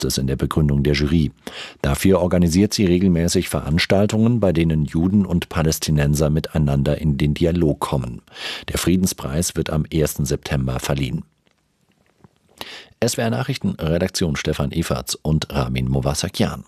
heißt es in der Begründung der Jury. Dafür organisiert sie regelmäßig Veranstaltungen, bei denen Juden und Palästinenser miteinander in den Dialog kommen. Der Friedenspreis wird am 1. September verliehen. SWR Nachrichten, Redaktion Stefan Everts und Ramin Movasakian.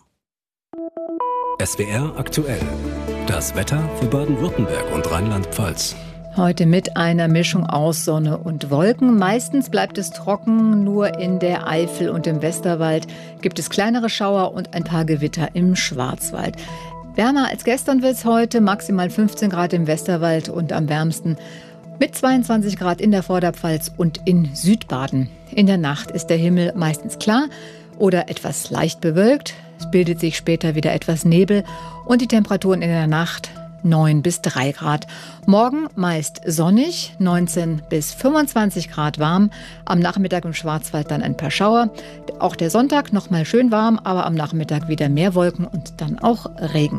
SWR aktuell. Das Wetter für Baden-Württemberg und Rheinland-Pfalz. Heute mit einer Mischung aus Sonne und Wolken. Meistens bleibt es trocken, nur in der Eifel und im Westerwald gibt es kleinere Schauer und ein paar Gewitter im Schwarzwald. Wärmer als gestern wird es heute, maximal 15 Grad im Westerwald und am wärmsten mit 22 Grad in der Vorderpfalz und in Südbaden. In der Nacht ist der Himmel meistens klar oder etwas leicht bewölkt. Es bildet sich später wieder etwas Nebel und die Temperaturen in der Nacht 9 bis 3 Grad. Morgen meist sonnig, 19 bis 25 Grad warm. Am Nachmittag im Schwarzwald dann ein paar Schauer. Auch der Sonntag noch mal schön warm, aber am Nachmittag wieder mehr Wolken und dann auch Regen.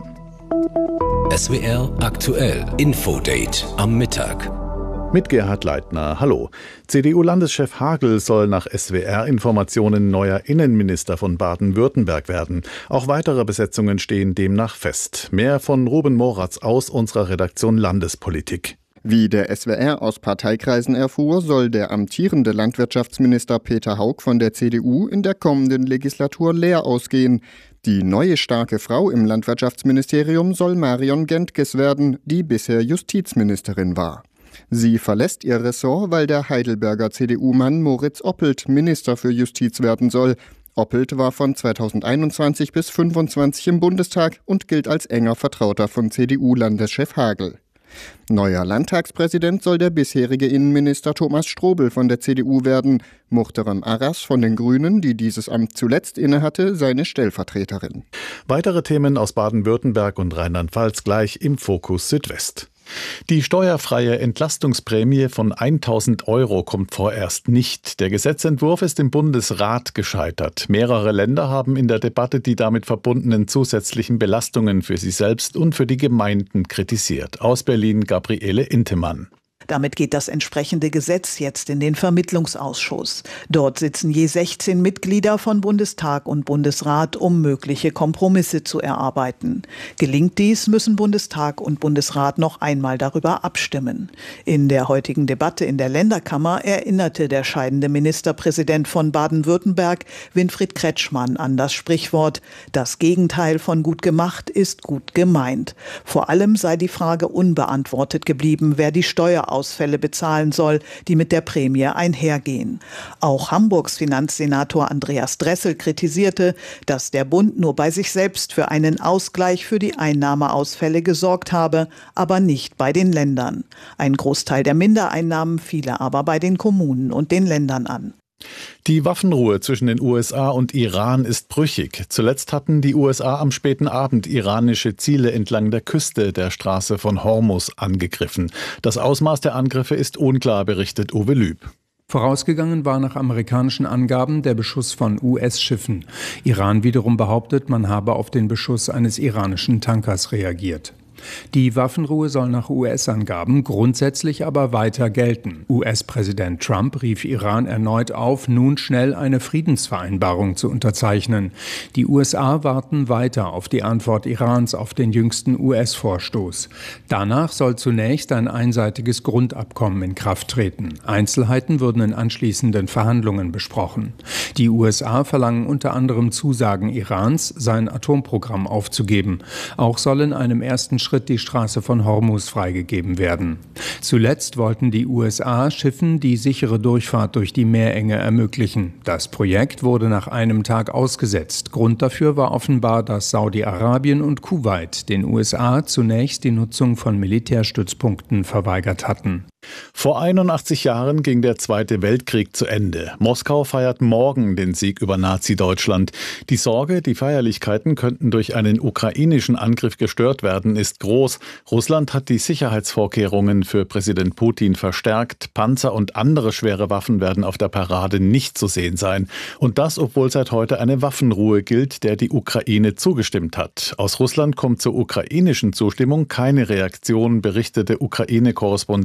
SWR aktuell. Infodate am Mittag. Mit Gerhard Leitner, hallo. CDU-Landeschef Hagel soll nach SWR-Informationen neuer Innenminister von Baden-Württemberg werden. Auch weitere Besetzungen stehen demnach fest. Mehr von Ruben Moratz aus unserer Redaktion Landespolitik. Wie der SWR aus Parteikreisen erfuhr, soll der amtierende Landwirtschaftsminister Peter Haug von der CDU in der kommenden Legislatur leer ausgehen. Die neue starke Frau im Landwirtschaftsministerium soll Marion Gentges werden, die bisher Justizministerin war. Sie verlässt ihr Ressort, weil der Heidelberger CDU-Mann Moritz Oppelt Minister für Justiz werden soll. Oppelt war von 2021 bis 2025 im Bundestag und gilt als enger Vertrauter von CDU-Landeschef Hagel. Neuer Landtagspräsident soll der bisherige Innenminister Thomas Strobel von der CDU werden. Muhterem Arras von den Grünen, die dieses Amt zuletzt innehatte, seine Stellvertreterin. Weitere Themen aus Baden-Württemberg und Rheinland-Pfalz gleich im Fokus Südwest. Die steuerfreie Entlastungsprämie von 1.000 € kommt vorerst nicht. Der Gesetzentwurf ist im Bundesrat gescheitert. Mehrere Länder haben in der Debatte die damit verbundenen zusätzlichen Belastungen für sich selbst und für die Gemeinden kritisiert. Aus Berlin Gabriele Intemann. Damit geht das entsprechende Gesetz jetzt in den Vermittlungsausschuss. Dort sitzen je 16 Mitglieder von Bundestag und Bundesrat, um mögliche Kompromisse zu erarbeiten. Gelingt dies, müssen Bundestag und Bundesrat noch einmal darüber abstimmen. In der heutigen Debatte in der Länderkammer erinnerte der scheidende Ministerpräsident von Baden-Württemberg, Winfried Kretschmann, an das Sprichwort: Das Gegenteil von gut gemacht ist gut gemeint. Vor allem sei die Frage unbeantwortet geblieben, wer die Steuerausfälle bezahlen soll, die mit der Prämie einhergehen. Auch Hamburgs Finanzsenator Andreas Dressel kritisierte, dass der Bund nur bei sich selbst für einen Ausgleich für die Einnahmeausfälle gesorgt habe, aber nicht bei den Ländern. Ein Großteil der Mindereinnahmen fiele aber bei den Kommunen und den Ländern an. Die Waffenruhe zwischen den USA und Iran ist brüchig. Zuletzt hatten die USA am späten Abend iranische Ziele entlang der Küste der Straße von Hormuz angegriffen. Das Ausmaß der Angriffe ist unklar, berichtet Uwe Lüb. Vorausgegangen war nach amerikanischen Angaben der Beschuss von US-Schiffen. Iran wiederum behauptet, man habe auf den Beschuss eines iranischen Tankers reagiert. Die Waffenruhe soll nach US-Angaben grundsätzlich aber weiter gelten. US-Präsident Trump rief Iran erneut auf, nun schnell eine Friedensvereinbarung zu unterzeichnen. Die USA warten weiter auf die Antwort Irans auf den jüngsten US-Vorstoß. Danach soll zunächst ein einseitiges Grundabkommen in Kraft treten. Einzelheiten würden in anschließenden Verhandlungen besprochen. Die USA verlangen unter anderem Zusagen Irans, sein Atomprogramm aufzugeben. Auch soll in einem ersten Schritt die Straße von Hormuz freigegeben werden. Zuletzt wollten die USA Schiffen die sichere Durchfahrt durch die Meerenge ermöglichen. Das Projekt wurde nach einem Tag ausgesetzt. Grund dafür war offenbar, dass Saudi-Arabien und Kuwait den USA zunächst die Nutzung von Militärstützpunkten verweigert hatten. Vor 81 Jahren ging der Zweite Weltkrieg zu Ende. Moskau feiert morgen den Sieg über Nazi-Deutschland. Die Sorge, die Feierlichkeiten könnten durch einen ukrainischen Angriff gestört werden, ist groß. Russland hat die Sicherheitsvorkehrungen für Präsident Putin verstärkt. Panzer und andere schwere Waffen werden auf der Parade nicht zu sehen sein. Und das, obwohl seit heute eine Waffenruhe gilt, der die Ukraine zugestimmt hat. Aus Russland kommt zur ukrainischen Zustimmung keine Reaktion, berichtete Ukraine-Korrespondentin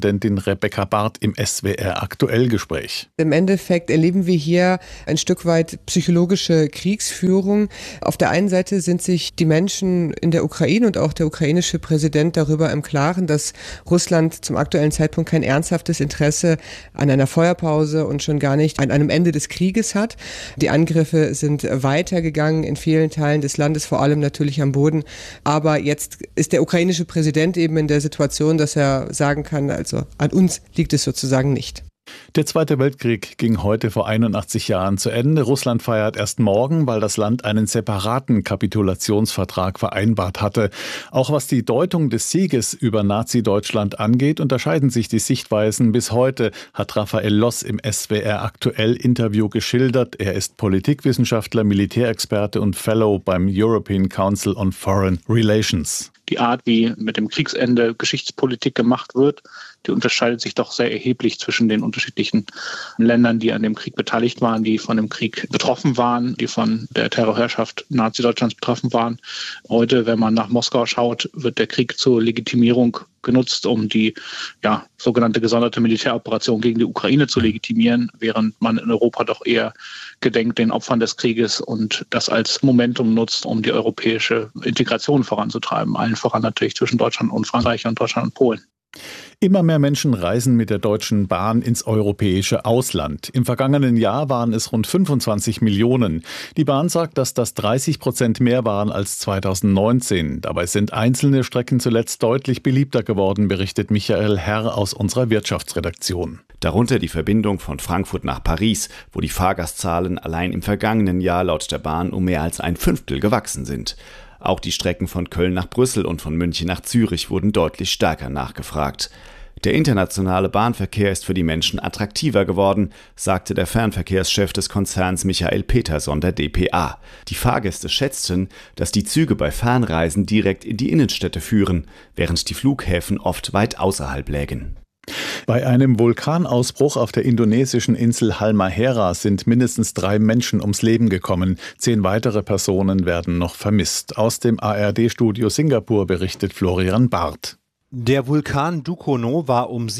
Rebecca Barth im SWR Aktuell-Gespräch. Im Endeffekt erleben wir hier ein Stück weit psychologische Kriegsführung. Auf der einen Seite sind sich die Menschen in der Ukraine und auch der ukrainische Präsident darüber im Klaren, dass Russland zum aktuellen Zeitpunkt kein ernsthaftes Interesse an einer Feuerpause und schon gar nicht an einem Ende des Krieges hat. Die Angriffe sind weitergegangen in vielen Teilen des Landes, vor allem natürlich am Boden. Aber jetzt ist der ukrainische Präsident eben in der Situation, dass er sagen kann, also an uns liegt es sozusagen nicht. Der Zweite Weltkrieg ging heute vor 81 Jahren zu Ende. Russland feiert erst morgen, weil das Land einen separaten Kapitulationsvertrag vereinbart hatte. Auch was die Deutung des Sieges über Nazi-Deutschland angeht, unterscheiden sich die Sichtweisen bis heute, hat Raphael Loss im SWR Aktuell-Interview geschildert. Er ist Politikwissenschaftler, Militärexperte und Fellow beim European Council on Foreign Relations. Die Art, wie mit dem Kriegsende Geschichtspolitik gemacht wird, die unterscheidet sich doch sehr erheblich zwischen den unterschiedlichen Ländern, die an dem Krieg beteiligt waren, die von dem Krieg betroffen waren, die von der Terrorherrschaft Nazi-Deutschlands betroffen waren. Heute, wenn man nach Moskau schaut, wird der Krieg zur Legitimierung genutzt, um die sogenannte gesonderte Militäroperation gegen die Ukraine zu legitimieren, während man in Europa doch eher gedenkt den Opfern des Krieges und das als Momentum nutzt, um die europäische Integration voranzutreiben. Allen voran natürlich zwischen Deutschland und Frankreich und Deutschland und Polen. Immer mehr Menschen reisen mit der Deutschen Bahn ins europäische Ausland. Im vergangenen Jahr waren es rund 25 Millionen. Die Bahn sagt, dass das 30% mehr waren als 2019. Dabei sind einzelne Strecken zuletzt deutlich beliebter geworden, berichtet Michael Herr aus unserer Wirtschaftsredaktion. Darunter die Verbindung von Frankfurt nach Paris, wo die Fahrgastzahlen allein im vergangenen Jahr laut der Bahn um mehr als 1/5 gewachsen sind. Auch die Strecken von Köln nach Brüssel und von München nach Zürich wurden deutlich stärker nachgefragt. Der internationale Bahnverkehr ist für die Menschen attraktiver geworden, sagte der Fernverkehrschef des Konzerns Michael Peterson der dpa. Die Fahrgäste schätzten, dass die Züge bei Fernreisen direkt in die Innenstädte führen, während die Flughäfen oft weit außerhalb lägen. Bei einem Vulkanausbruch auf der indonesischen Insel Halmahera sind mindestens 3 Menschen ums Leben gekommen. 10 weitere Personen werden noch vermisst. Aus dem ARD-Studio Singapur berichtet Florian Barth. Der Vulkan Dukono war um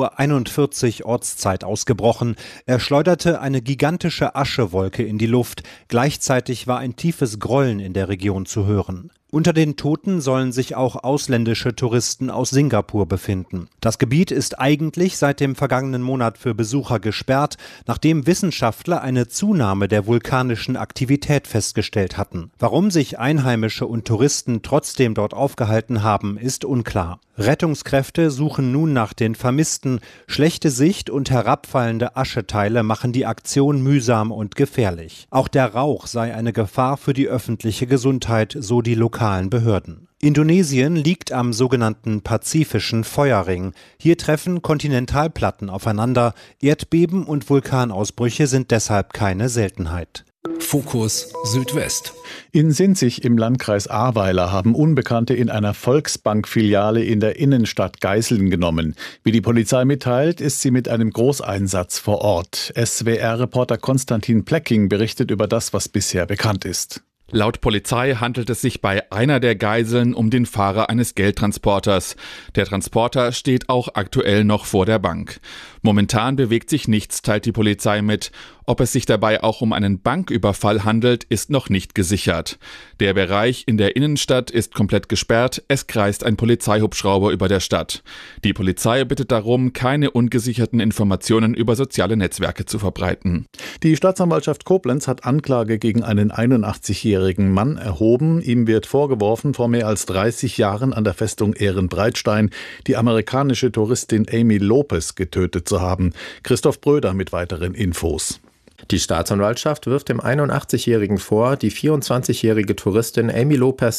7:41 Uhr Ortszeit ausgebrochen. Er schleuderte eine gigantische Aschewolke in die Luft. Gleichzeitig war ein tiefes Grollen in der Region zu hören. Unter den Toten sollen sich auch ausländische Touristen aus Singapur befinden. Das Gebiet ist eigentlich seit dem vergangenen Monat für Besucher gesperrt, nachdem Wissenschaftler eine Zunahme der vulkanischen Aktivität festgestellt hatten. Warum sich Einheimische und Touristen trotzdem dort aufgehalten haben, ist unklar. Rettungskräfte suchen nun nach den Vermissten. Schlechte Sicht und herabfallende Ascheteile machen die Aktion mühsam und gefährlich. Auch der Rauch sei eine Gefahr für die öffentliche Gesundheit, so die lokalen Behörden. Indonesien liegt am sogenannten Pazifischen Feuerring. Hier treffen Kontinentalplatten aufeinander. Erdbeben und Vulkanausbrüche sind deshalb keine Seltenheit. Fokus Südwest. In Sinzig im Landkreis Ahrweiler haben Unbekannte in einer Volksbank-Filiale in der Innenstadt Geiseln genommen. Wie die Polizei mitteilt, ist sie mit einem Großeinsatz vor Ort. SWR-Reporter Konstantin Plecking berichtet über das, was bisher bekannt ist. Laut Polizei handelt es sich bei einer der Geiseln um den Fahrer eines Geldtransporters. Der Transporter steht auch aktuell noch vor der Bank. Momentan bewegt sich nichts, teilt die Polizei mit. Ob es sich dabei auch um einen Banküberfall handelt, ist noch nicht gesichert. Der Bereich in der Innenstadt ist komplett gesperrt. Es kreist ein Polizeihubschrauber über der Stadt. Die Polizei bittet darum, keine ungesicherten Informationen über soziale Netzwerke zu verbreiten. Die Staatsanwaltschaft Koblenz hat Anklage gegen einen 81-jährigen Mann erhoben. Ihm wird vorgeworfen, vor mehr als 30 Jahren an der Festung Ehrenbreitstein die amerikanische Touristin Amy Lopez getötet zu haben. Christoph Bröder mit weiteren Infos. Die Staatsanwaltschaft wirft dem 81-Jährigen vor, die 24-jährige Touristin Amy Lopez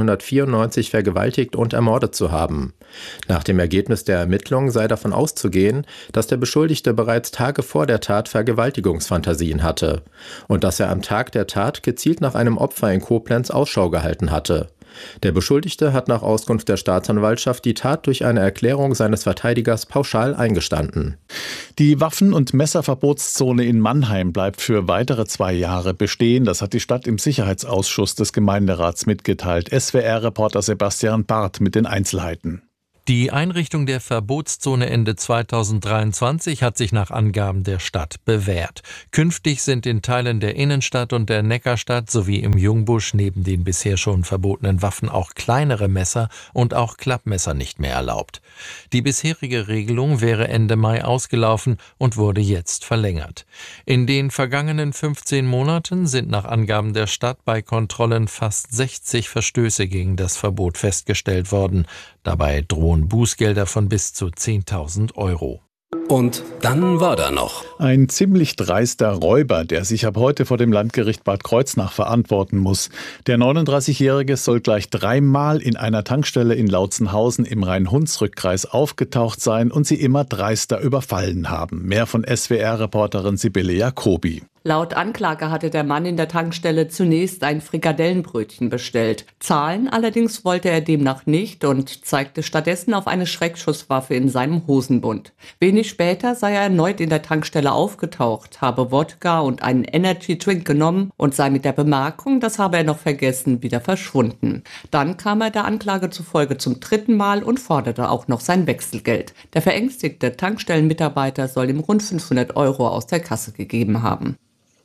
1994 vergewaltigt und ermordet zu haben. Nach dem Ergebnis der Ermittlungen sei davon auszugehen, dass der Beschuldigte bereits Tage vor der Tat Vergewaltigungsfantasien hatte und dass er am Tag der Tat gezielt nach einem Opfer in Koblenz Ausschau gehalten hatte. Der Beschuldigte hat nach Auskunft der Staatsanwaltschaft die Tat durch eine Erklärung seines Verteidigers pauschal eingestanden. Die Waffen- und Messerverbotszone in Mannheim bleibt für weitere 2 Jahre bestehen. Das hat die Stadt im Sicherheitsausschuss des Gemeinderats mitgeteilt. SWR-Reporter Sebastian Barth mit den Einzelheiten. Die Einrichtung der Verbotszone Ende 2023 hat sich nach Angaben der Stadt bewährt. Künftig sind in Teilen der Innenstadt und der Neckarstadt sowie im Jungbusch neben den bisher schon verbotenen Waffen auch kleinere Messer und auch Klappmesser nicht mehr erlaubt. Die bisherige Regelung wäre Ende Mai ausgelaufen und wurde jetzt verlängert. In den vergangenen 15 Monaten sind nach Angaben der Stadt bei Kontrollen fast 60 Verstöße gegen das Verbot festgestellt worden. Dabei drohen Bußgelder von bis zu 10.000 Euro. Und dann war da noch ein ziemlich dreister Räuber, der sich ab heute vor dem Landgericht Bad Kreuznach verantworten muss. Der 39-Jährige soll gleich 3-mal in einer Tankstelle in Lautzenhausen im Rhein-Hunsrück-Kreis aufgetaucht sein und sie immer dreister überfallen haben. Mehr von SWR-Reporterin Sibylle Jacobi. Laut Anklage hatte der Mann in der Tankstelle zunächst ein Frikadellenbrötchen bestellt. Zahlen allerdings wollte er demnach nicht und zeigte stattdessen auf eine Schreckschusswaffe in seinem Hosenbund. Wenig später sei er erneut in der Tankstelle aufgetaucht, habe Wodka und einen Energy-Drink genommen und sei mit der Bemerkung, das habe er noch vergessen, wieder verschwunden. Dann kam er der Anklage zufolge zum 3. Mal und forderte auch noch sein Wechselgeld. Der verängstigte Tankstellenmitarbeiter soll ihm rund 500 Euro aus der Kasse gegeben haben.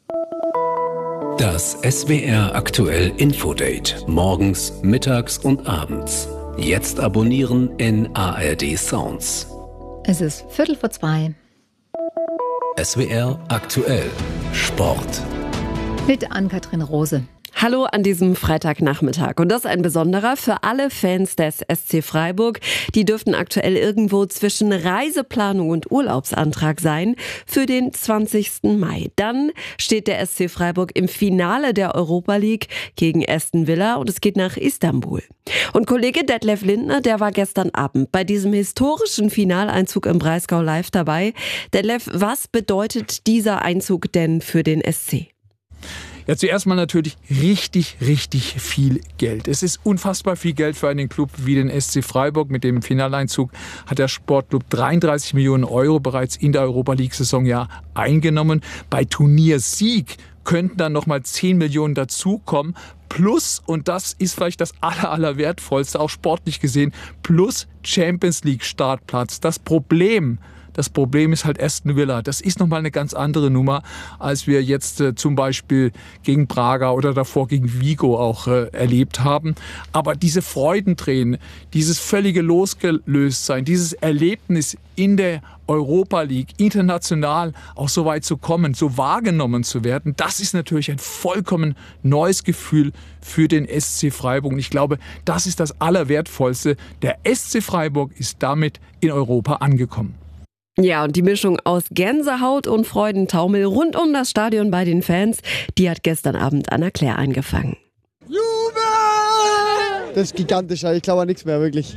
Das SWR aktuell Infodate. Morgens, mittags und abends. Jetzt abonnieren in ARD Sounds. Es ist 2:15. SWR aktuell Sport. Mit Ann-Kathrin Rose. Hallo an diesem Freitagnachmittag. Und das ist ein besonderer für alle Fans des SC Freiburg. Die dürften aktuell irgendwo zwischen Reiseplanung und Urlaubsantrag sein für den 20. Mai. Dann steht der SC Freiburg im Finale der Europa League gegen Aston Villa und es geht nach Istanbul. Und Kollege Detlef Lindner, der war gestern Abend bei diesem historischen Finaleinzug im Breisgau live dabei. Detlef, was bedeutet dieser Einzug denn für den SC? Ja, zuerst mal natürlich richtig viel Geld. Es ist unfassbar viel Geld für einen Club wie den SC Freiburg. Mit dem Finaleinzug hat der Sportclub 33 Millionen Euro bereits in der Europa-League-Saison ja eingenommen. Bei Turniersieg könnten dann nochmal 10 Millionen dazukommen. Plus, und das ist vielleicht das allerwertvollste, auch sportlich gesehen, plus Champions League Startplatz. Das Problem ist halt Aston Villa. Das ist nochmal eine ganz andere Nummer, als wir jetzt zum Beispiel gegen Braga oder davor gegen Vigo auch erlebt haben. Aber diese Freudentränen, dieses völlige Losgelöstsein, dieses Erlebnis in der Europa League, international auch so weit zu kommen, so wahrgenommen zu werden, das ist natürlich ein vollkommen neues Gefühl für den SC Freiburg. Und ich glaube, das ist das Allerwertvollste. Der SC Freiburg ist damit in Europa angekommen. Ja, und die Mischung aus Gänsehaut und Freudentaumel rund um das Stadion bei den Fans, die hat gestern Abend Anna Claire eingefangen. Jubel! Das ist gigantisch, ich glaube an nichts mehr, wirklich.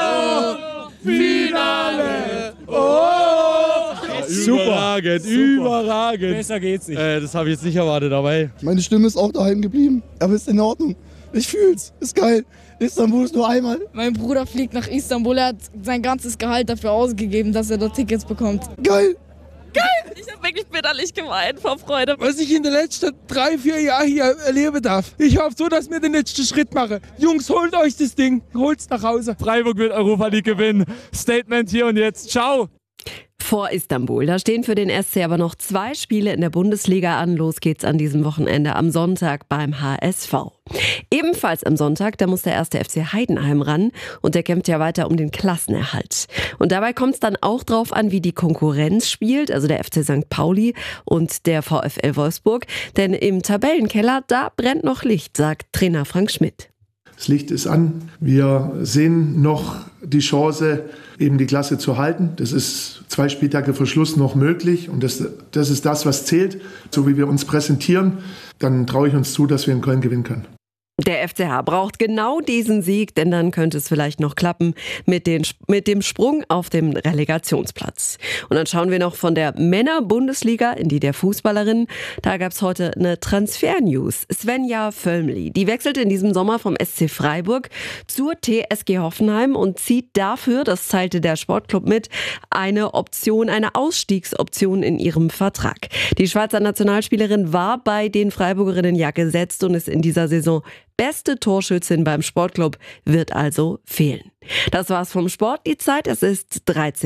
Finale! Oh! Super. Überragend. Besser geht's nicht. Das habe ich jetzt nicht erwartet dabei. Meine Stimme ist auch daheim geblieben, aber ist in Ordnung. Ich fühl's, ist geil. Istanbul ist nur einmal. Mein Bruder fliegt nach Istanbul, er hat sein ganzes Gehalt dafür ausgegeben, dass er dort Tickets bekommt. Geil! Geil! Ich habe wirklich bitterlich geweint vor Freude. Was ich in den letzten 3-4 Jahren hier erleben darf. Ich hoffe so, dass wir den letzten Schritt machen. Jungs, holt euch das Ding, holt's nach Hause. Freiburg wird Europa League gewinnen. Statement hier und jetzt. Ciao! Vor Istanbul. Da stehen für den SC aber noch 2 Spiele in der Bundesliga an. Los geht's an diesem Wochenende am Sonntag beim HSV. Ebenfalls am Sonntag, da muss der 1. FC Heidenheim ran und der kämpft ja weiter um den Klassenerhalt. Und dabei kommt es dann auch drauf an, wie die Konkurrenz spielt, also der FC St. Pauli und der VfL Wolfsburg. Denn im Tabellenkeller, da brennt noch Licht, sagt Trainer Frank Schmidt. Das Licht ist an. Wir sehen noch die Chance, eben die Klasse zu halten. Das ist 2 Spieltage vor Schluss noch möglich. Und das ist das, was zählt. So wie wir uns präsentieren, dann traue ich uns zu, dass wir in Köln gewinnen können. Der FCH braucht genau diesen Sieg, denn dann könnte es vielleicht noch klappen mit dem Sprung auf dem Relegationsplatz. Und dann schauen wir noch von der Männer-Bundesliga in die der Fußballerinnen. Da gab es heute eine Transfer-News. Svenja Völmli, die wechselt in diesem Sommer vom SC Freiburg zur TSG Hoffenheim und zieht dafür, das teilte der Sportclub mit, eine Ausstiegsoption in ihrem Vertrag. Die Schweizer Nationalspielerin war bei den Freiburgerinnen ja gesetzt und ist in dieser Saison beste Torschützin beim Sportclub wird also fehlen. Das war's vom Sport. Die Zeit, es ist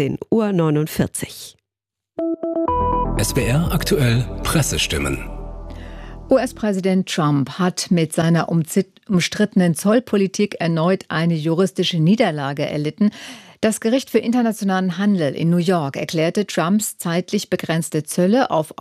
13:49 Uhr. SWR aktuell Pressestimmen. US-Präsident Trump hat mit seiner umstrittenen Zollpolitik erneut eine juristische Niederlage erlitten. Das Gericht für internationalen Handel in New York erklärte Trumps zeitlich begrenzte Zölle auf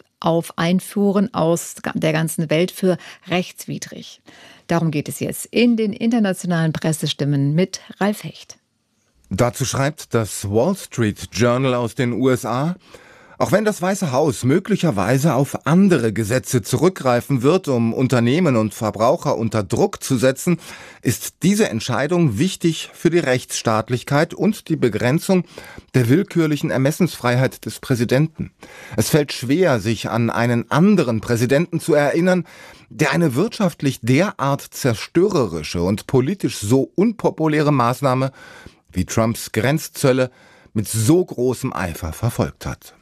Einfuhren aus der ganzen Welt für rechtswidrig. Darum geht es jetzt in den internationalen Pressestimmen mit Ralf Hecht. Dazu schreibt das Wall Street Journal aus den USA: Auch wenn das Weiße Haus möglicherweise auf andere Gesetze zurückgreifen wird, um Unternehmen und Verbraucher unter Druck zu setzen, ist diese Entscheidung wichtig für die Rechtsstaatlichkeit und die Begrenzung der willkürlichen Ermessensfreiheit des Präsidenten. Es fällt schwer, sich an einen anderen Präsidenten zu erinnern, der eine wirtschaftlich derart zerstörerische und politisch so unpopuläre Maßnahme wie Trumps Grenzzölle mit so großem Eifer verfolgt hat.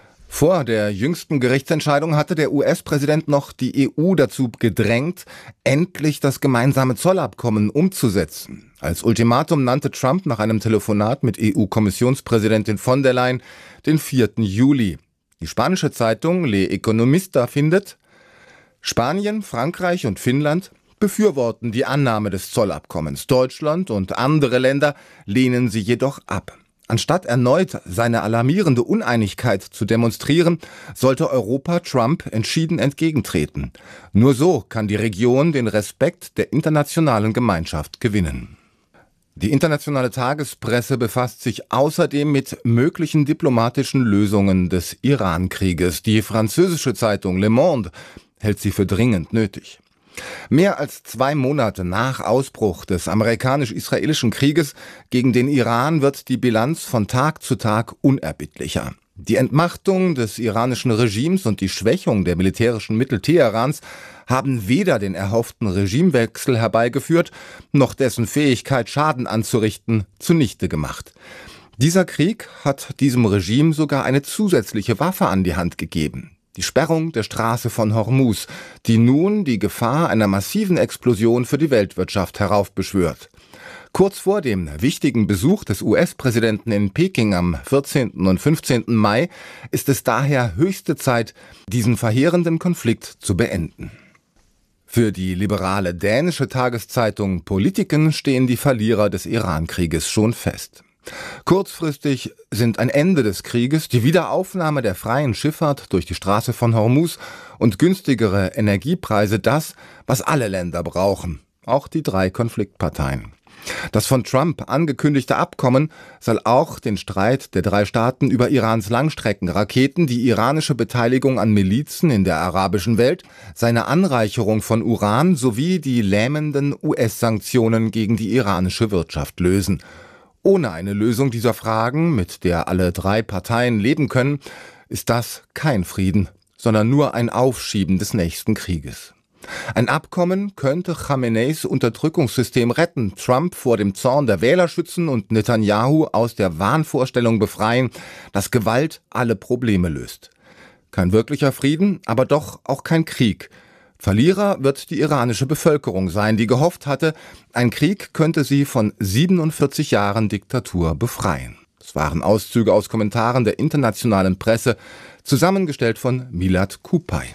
Vor der jüngsten Gerichtsentscheidung hatte der US-Präsident noch die EU dazu gedrängt, endlich das gemeinsame Zollabkommen umzusetzen. Als Ultimatum nannte Trump nach einem Telefonat mit EU-Kommissionspräsidentin von der Leyen den 4. Juli. Die spanische Zeitung Le Economista findet: Spanien, Frankreich und Finnland befürworten die Annahme des Zollabkommens. Deutschland und andere Länder lehnen sie jedoch ab. Anstatt erneut seine alarmierende Uneinigkeit zu demonstrieren, sollte Europa Trump entschieden entgegentreten. Nur so kann die Region den Respekt der internationalen Gemeinschaft gewinnen. Die internationale Tagespresse befasst sich außerdem mit möglichen diplomatischen Lösungen des Iran-Krieges. Die französische Zeitung Le Monde hält sie für dringend nötig. Mehr als 2 Monate nach Ausbruch des amerikanisch-israelischen Krieges gegen den Iran wird die Bilanz von Tag zu Tag unerbittlicher. Die Entmachtung des iranischen Regimes und die Schwächung der militärischen Mittel Teherans haben weder den erhofften Regimewechsel herbeigeführt, noch dessen Fähigkeit, Schaden anzurichten, zunichte gemacht. Dieser Krieg hat diesem Regime sogar eine zusätzliche Waffe an die Hand gegeben: die Sperrung der Straße von Hormuz, die nun die Gefahr einer massiven Explosion für die Weltwirtschaft heraufbeschwört. Kurz vor dem wichtigen Besuch des US-Präsidenten in Peking am 14. und 15. Mai ist es daher höchste Zeit, diesen verheerenden Konflikt zu beenden. Für die liberale dänische Tageszeitung Politiken stehen die Verlierer des Iran-Krieges schon fest. Kurzfristig sind ein Ende des Krieges, die Wiederaufnahme der freien Schifffahrt durch die Straße von Hormuz und günstigere Energiepreise das, was alle Länder brauchen, auch die 3 Konfliktparteien. Das von Trump angekündigte Abkommen soll auch den Streit der 3 Staaten über Irans Langstreckenraketen, die iranische Beteiligung an Milizen in der arabischen Welt, seine Anreicherung von Uran sowie die lähmenden US-Sanktionen gegen die iranische Wirtschaft lösen. Ohne eine Lösung dieser Fragen, mit der alle 3 Parteien leben können, ist das kein Frieden, sondern nur ein Aufschieben des nächsten Krieges. Ein Abkommen könnte Khameneis Unterdrückungssystem retten, Trump vor dem Zorn der Wähler schützen und Netanyahu aus der Wahnvorstellung befreien, dass Gewalt alle Probleme löst. Kein wirklicher Frieden, aber doch auch kein Krieg. Verlierer wird die iranische Bevölkerung sein, die gehofft hatte, ein Krieg könnte sie von 47 Jahren Diktatur befreien. Es waren Auszüge aus Kommentaren der internationalen Presse, zusammengestellt von Milad Kupay.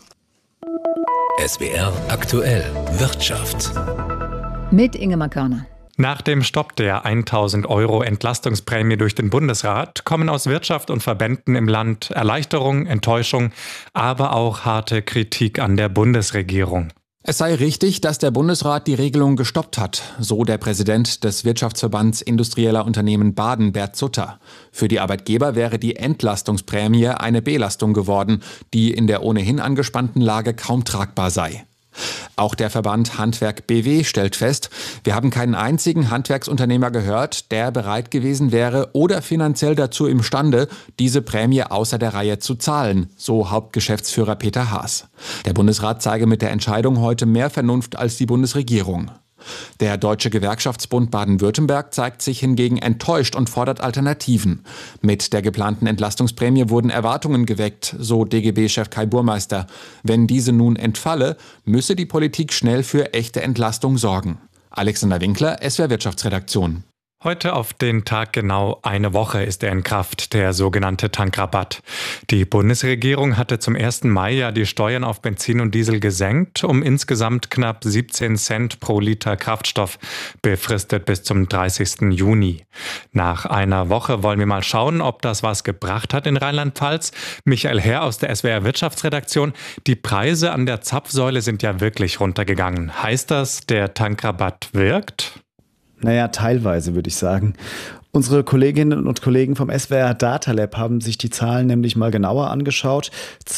SWR aktuell Wirtschaft. Mit Ingemar Körner. Nach dem Stopp der 1.000 € Entlastungsprämie durch den Bundesrat kommen aus Wirtschaft und Verbänden im Land Erleichterung, Enttäuschung, aber auch harte Kritik an der Bundesregierung. Es sei richtig, dass der Bundesrat die Regelung gestoppt hat, so der Präsident des Wirtschaftsverbands Industrieller Unternehmen Baden, Bert Sutter. Für die Arbeitgeber wäre die Entlastungsprämie eine Belastung geworden, die in der ohnehin angespannten Lage kaum tragbar sei. Auch der Verband Handwerk BW stellt fest, wir haben keinen einzigen Handwerksunternehmer gehört, der bereit gewesen wäre oder finanziell dazu imstande, diese Prämie außer der Reihe zu zahlen, so Hauptgeschäftsführer Peter Haas. Der Bundesrat zeige mit der Entscheidung heute mehr Vernunft als die Bundesregierung. Der Deutsche Gewerkschaftsbund Baden-Württemberg zeigt sich hingegen enttäuscht und fordert Alternativen. Mit der geplanten Entlastungsprämie wurden Erwartungen geweckt, so DGB-Chef Kai Burmeister. Wenn diese nun entfalle, müsse die Politik schnell für echte Entlastung sorgen. Alexander Winkler, SWR Wirtschaftsredaktion. Heute auf den Tag genau eine Woche ist er in Kraft, der sogenannte Tankrabatt. Die Bundesregierung hatte zum 1. Mai ja die Steuern auf Benzin und Diesel gesenkt, um insgesamt knapp 17 Cent pro Liter Kraftstoff, befristet bis zum 30. Juni. Nach einer Woche wollen wir mal schauen, ob das was gebracht hat in Rheinland-Pfalz. Michael Herr aus der SWR Wirtschaftsredaktion. Die Preise an der Zapfsäule sind ja wirklich runtergegangen. Heißt das, der Tankrabatt wirkt? Naja, teilweise würde ich sagen. Unsere Kolleginnen und Kollegen vom SWR Data Lab haben sich die Zahlen nämlich mal genauer angeschaut.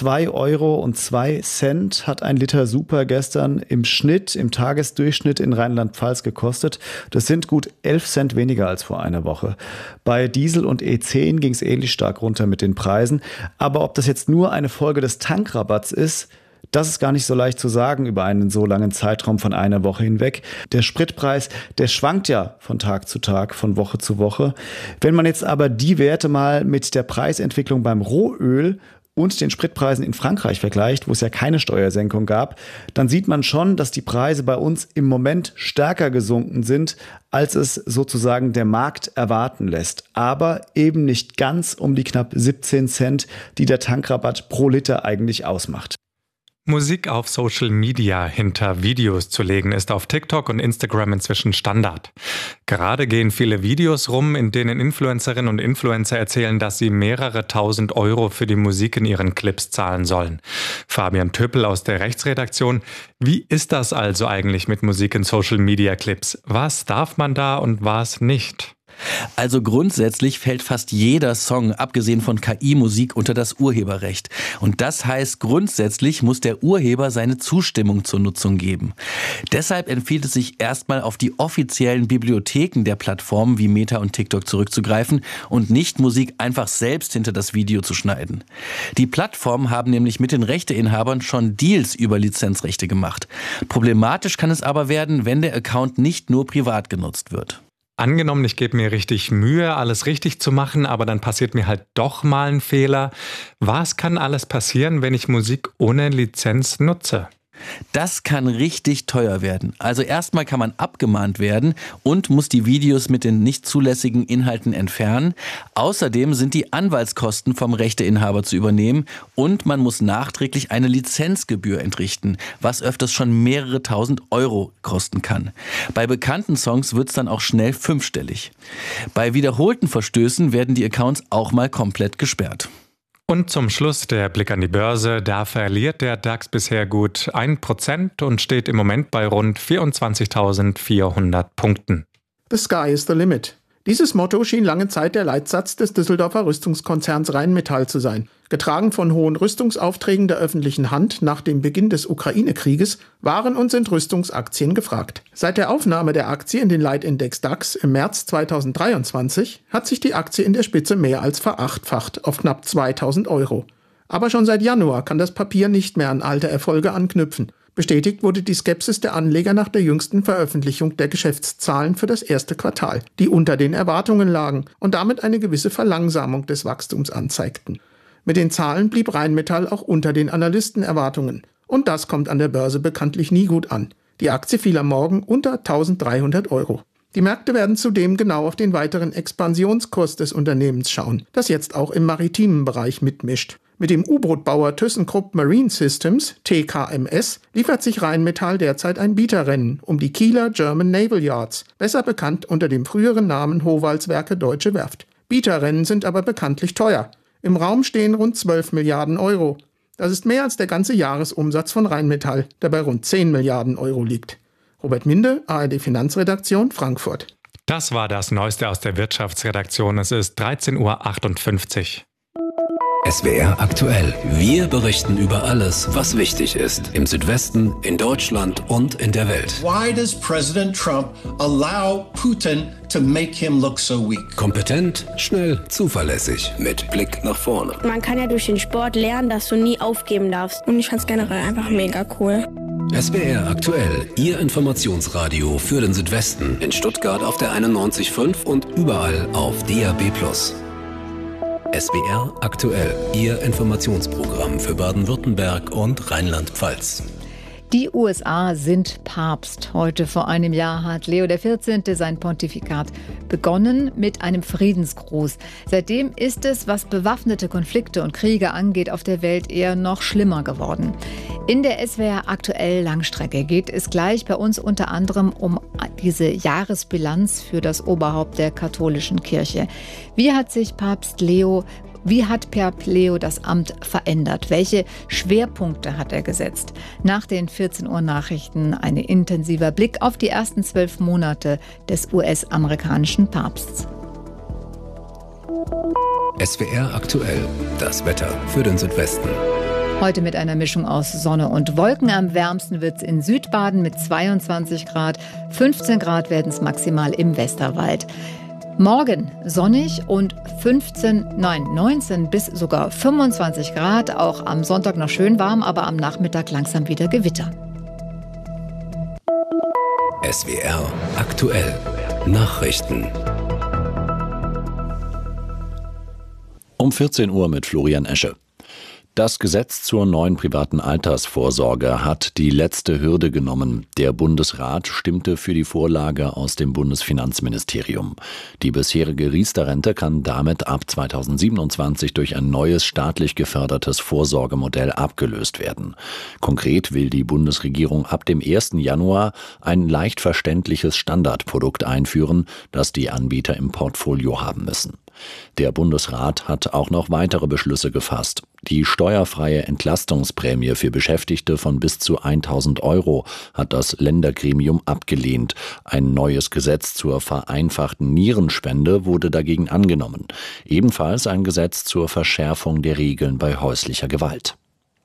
2,02 € hat ein Liter Super gestern im Tagesdurchschnitt in Rheinland-Pfalz gekostet. Das sind gut 11 Cent weniger als vor einer Woche. Bei Diesel und E10 ging es ähnlich stark runter mit den Preisen. Aber ob das jetzt nur eine Folge des Tankrabatts ist, das ist gar nicht so leicht zu sagen über einen so langen Zeitraum von einer Woche hinweg. Der Spritpreis, der schwankt ja von Tag zu Tag, von Woche zu Woche. Wenn man jetzt aber die Werte mal mit der Preisentwicklung beim Rohöl und den Spritpreisen in Frankreich vergleicht, wo es ja keine Steuersenkung gab, dann sieht man schon, dass die Preise bei uns im Moment stärker gesunken sind, als es sozusagen der Markt erwarten lässt. Aber eben nicht ganz um die knapp 17 Cent, die der Tankrabatt pro Liter eigentlich ausmacht. Musik auf Social Media hinter Videos zu legen, ist auf TikTok und Instagram inzwischen Standard. Gerade gehen viele Videos rum, in denen Influencerinnen und Influencer erzählen, dass sie mehrere tausend Euro für die Musik in ihren Clips zahlen sollen. Fabian Töppel aus der Rechtsredaktion. Wie ist das also eigentlich mit Musik in Social Media Clips? Was darf man da und was nicht? Also grundsätzlich fällt fast jeder Song, abgesehen von KI-Musik, unter das Urheberrecht. Und das heißt, grundsätzlich muss der Urheber seine Zustimmung zur Nutzung geben. Deshalb empfiehlt es sich erstmal auf die offiziellen Bibliotheken der Plattformen wie Meta und TikTok zurückzugreifen und nicht Musik einfach selbst hinter das Video zu schneiden. Die Plattformen haben nämlich mit den Rechteinhabern schon Deals über Lizenzrechte gemacht. Problematisch kann es aber werden, wenn der Account nicht nur privat genutzt wird. Angenommen, ich gebe mir richtig Mühe, alles richtig zu machen, aber dann passiert mir halt doch mal ein Fehler. Was kann alles passieren, wenn ich Musik ohne Lizenz nutze? Das kann richtig teuer werden. Also erstmal kann man abgemahnt werden und muss die Videos mit den nicht zulässigen Inhalten entfernen. Außerdem sind die Anwaltskosten vom Rechteinhaber zu übernehmen und man muss nachträglich eine Lizenzgebühr entrichten, was öfters schon mehrere tausend Euro kosten kann. Bei bekannten Songs wird es dann auch schnell fünfstellig. Bei wiederholten Verstößen werden die Accounts auch mal komplett gesperrt. Und zum Schluss der Blick an die Börse. Da verliert der DAX bisher gut 1% und steht im Moment bei rund 24.400 Punkten. The sky is the limit. Dieses Motto schien lange Zeit der Leitsatz des Düsseldorfer Rüstungskonzerns Rheinmetall zu sein. Getragen von hohen Rüstungsaufträgen der öffentlichen Hand nach dem Beginn des Ukraine-Krieges waren und sind Rüstungsaktien gefragt. Seit der Aufnahme der Aktie in den Leitindex DAX im März 2023 hat sich die Aktie in der Spitze mehr als verachtfacht auf knapp 2.000 Euro. Aber schon seit Januar kann das Papier nicht mehr an alte Erfolge anknüpfen. Bestätigt wurde die Skepsis der Anleger nach der jüngsten Veröffentlichung der Geschäftszahlen für das erste Quartal, die unter den Erwartungen lagen und damit eine gewisse Verlangsamung des Wachstums anzeigten. Mit den Zahlen blieb Rheinmetall auch unter den Analystenerwartungen. Und das kommt an der Börse bekanntlich nie gut an. Die Aktie fiel am Morgen unter 1.300 Euro. Die Märkte werden zudem genau auf den weiteren Expansionskurs des Unternehmens schauen, das jetzt auch im maritimen Bereich mitmischt. Mit dem U-Boot-Bauer ThyssenKrupp Marine Systems, TKMS, liefert sich Rheinmetall derzeit ein Bieterrennen um die Kieler German Naval Yards, besser bekannt unter dem früheren Namen Howaldswerke Deutsche Werft. Bieterrennen sind aber bekanntlich teuer. Im Raum stehen rund 12 Milliarden Euro. Das ist mehr als der ganze Jahresumsatz von Rheinmetall, der bei rund 10 Milliarden Euro liegt. Robert Minde, ARD Finanzredaktion, Frankfurt. Das war das Neueste aus der Wirtschaftsredaktion. Es ist 13.58 Uhr. SWR aktuell. Wir berichten über alles, was wichtig ist. Im Südwesten, in Deutschland und in der Welt. Why does President Trump allow Putin to make him look so weak? Kompetent, schnell, zuverlässig, mit Blick nach vorne. Man kann ja durch den Sport lernen, dass du nie aufgeben darfst. Und ich fand es generell einfach mega cool. SWR aktuell, Ihr Informationsradio für den Südwesten. In Stuttgart auf der 91.5 und überall auf DAB+. SWR aktuell, Ihr Informationsprogramm für Baden-Württemberg und Rheinland-Pfalz. Die USA sind Papst. Heute vor einem Jahr hat Leo XIV. Sein Pontifikat begonnen mit einem Friedensgruß. Seitdem ist es, was bewaffnete Konflikte und Kriege angeht, auf der Welt eher noch schlimmer geworden. In der SWR aktuell Langstrecke geht es gleich bei uns unter anderem um diese Jahresbilanz für das Oberhaupt der katholischen Kirche. Wie hat Papst Leo das Amt verändert? Welche Schwerpunkte hat er gesetzt? Nach den 14 Uhr Nachrichten ein intensiver Blick auf die ersten 12 Monate des US-amerikanischen Papsts. SWR aktuell, das Wetter für den Südwesten. Heute mit einer Mischung aus Sonne und Wolken. Am wärmsten wird es in Südbaden mit 22 Grad. 15 Grad werden es maximal im Westerwald. Morgen sonnig und 19 bis sogar 25 Grad. Auch am Sonntag noch schön warm, aber am Nachmittag langsam wieder Gewitter. SWR aktuell, Nachrichten. Um 14 Uhr mit Florian Esche. Das Gesetz zur neuen privaten Altersvorsorge hat die letzte Hürde genommen. Der Bundesrat stimmte für die Vorlage aus dem Bundesfinanzministerium. Die bisherige Riester-Rente kann damit ab 2027 durch ein neues staatlich gefördertes Vorsorgemodell abgelöst werden. Konkret will die Bundesregierung ab dem 1. Januar ein leicht verständliches Standardprodukt einführen, das die Anbieter im Portfolio haben müssen. Der Bundesrat hat auch noch weitere Beschlüsse gefasst. Die steuerfreie Entlastungsprämie für Beschäftigte von bis zu 1.000 € hat das Ländergremium abgelehnt. Ein neues Gesetz zur vereinfachten Nierenspende wurde dagegen angenommen. Ebenfalls ein Gesetz zur Verschärfung der Regeln bei häuslicher Gewalt.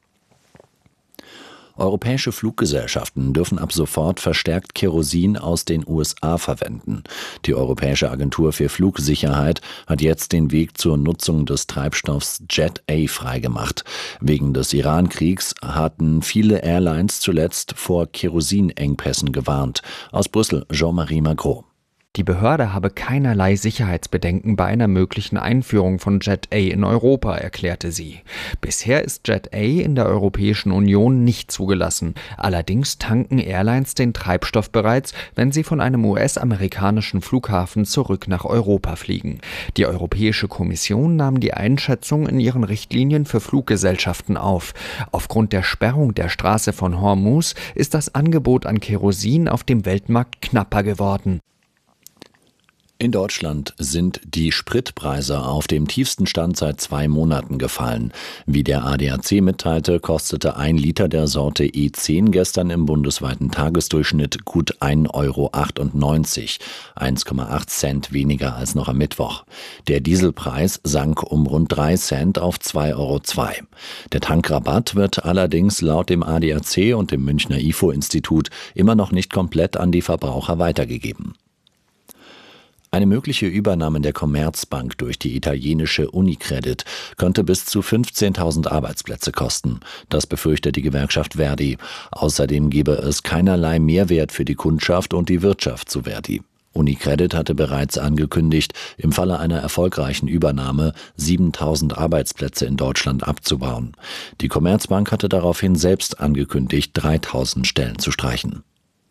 Europäische Fluggesellschaften dürfen ab sofort verstärkt Kerosin aus den USA verwenden. Die Europäische Agentur für Flugsicherheit hat jetzt den Weg zur Nutzung des Treibstoffs Jet A freigemacht. Wegen des Iran-Kriegs hatten viele Airlines zuletzt vor Kerosinengpässen gewarnt. Aus Brüssel Jean-Marie Magro. Die Behörde habe keinerlei Sicherheitsbedenken bei einer möglichen Einführung von Jet A in Europa, erklärte sie. Bisher ist Jet A in der Europäischen Union nicht zugelassen. Allerdings tanken Airlines den Treibstoff bereits, wenn sie von einem US-amerikanischen Flughafen zurück nach Europa fliegen. Die Europäische Kommission nahm die Einschätzung in ihren Richtlinien für Fluggesellschaften auf. Aufgrund der Sperrung der Straße von Hormuz ist das Angebot an Kerosin auf dem Weltmarkt knapper geworden. In Deutschland sind die Spritpreise auf dem tiefsten Stand seit 2 Monaten gefallen. Wie der ADAC mitteilte, kostete 1 Liter der Sorte E10 gestern im bundesweiten Tagesdurchschnitt gut 1,98 €, 1,8 Cent weniger als noch am Mittwoch. Der Dieselpreis sank um rund 3 Cent auf 2,02 €. Der Tankrabatt wird allerdings laut dem ADAC und dem Münchner IFO-Institut immer noch nicht komplett an die Verbraucher weitergegeben. Eine mögliche Übernahme der Commerzbank durch die italienische Unicredit könnte bis zu 15.000 Arbeitsplätze kosten. Das befürchtet die Gewerkschaft Verdi. Außerdem gebe es keinerlei Mehrwert für die Kundschaft und die Wirtschaft zu Verdi. Unicredit hatte bereits angekündigt, im Falle einer erfolgreichen Übernahme 7.000 Arbeitsplätze in Deutschland abzubauen. Die Commerzbank hatte daraufhin selbst angekündigt, 3.000 Stellen zu streichen.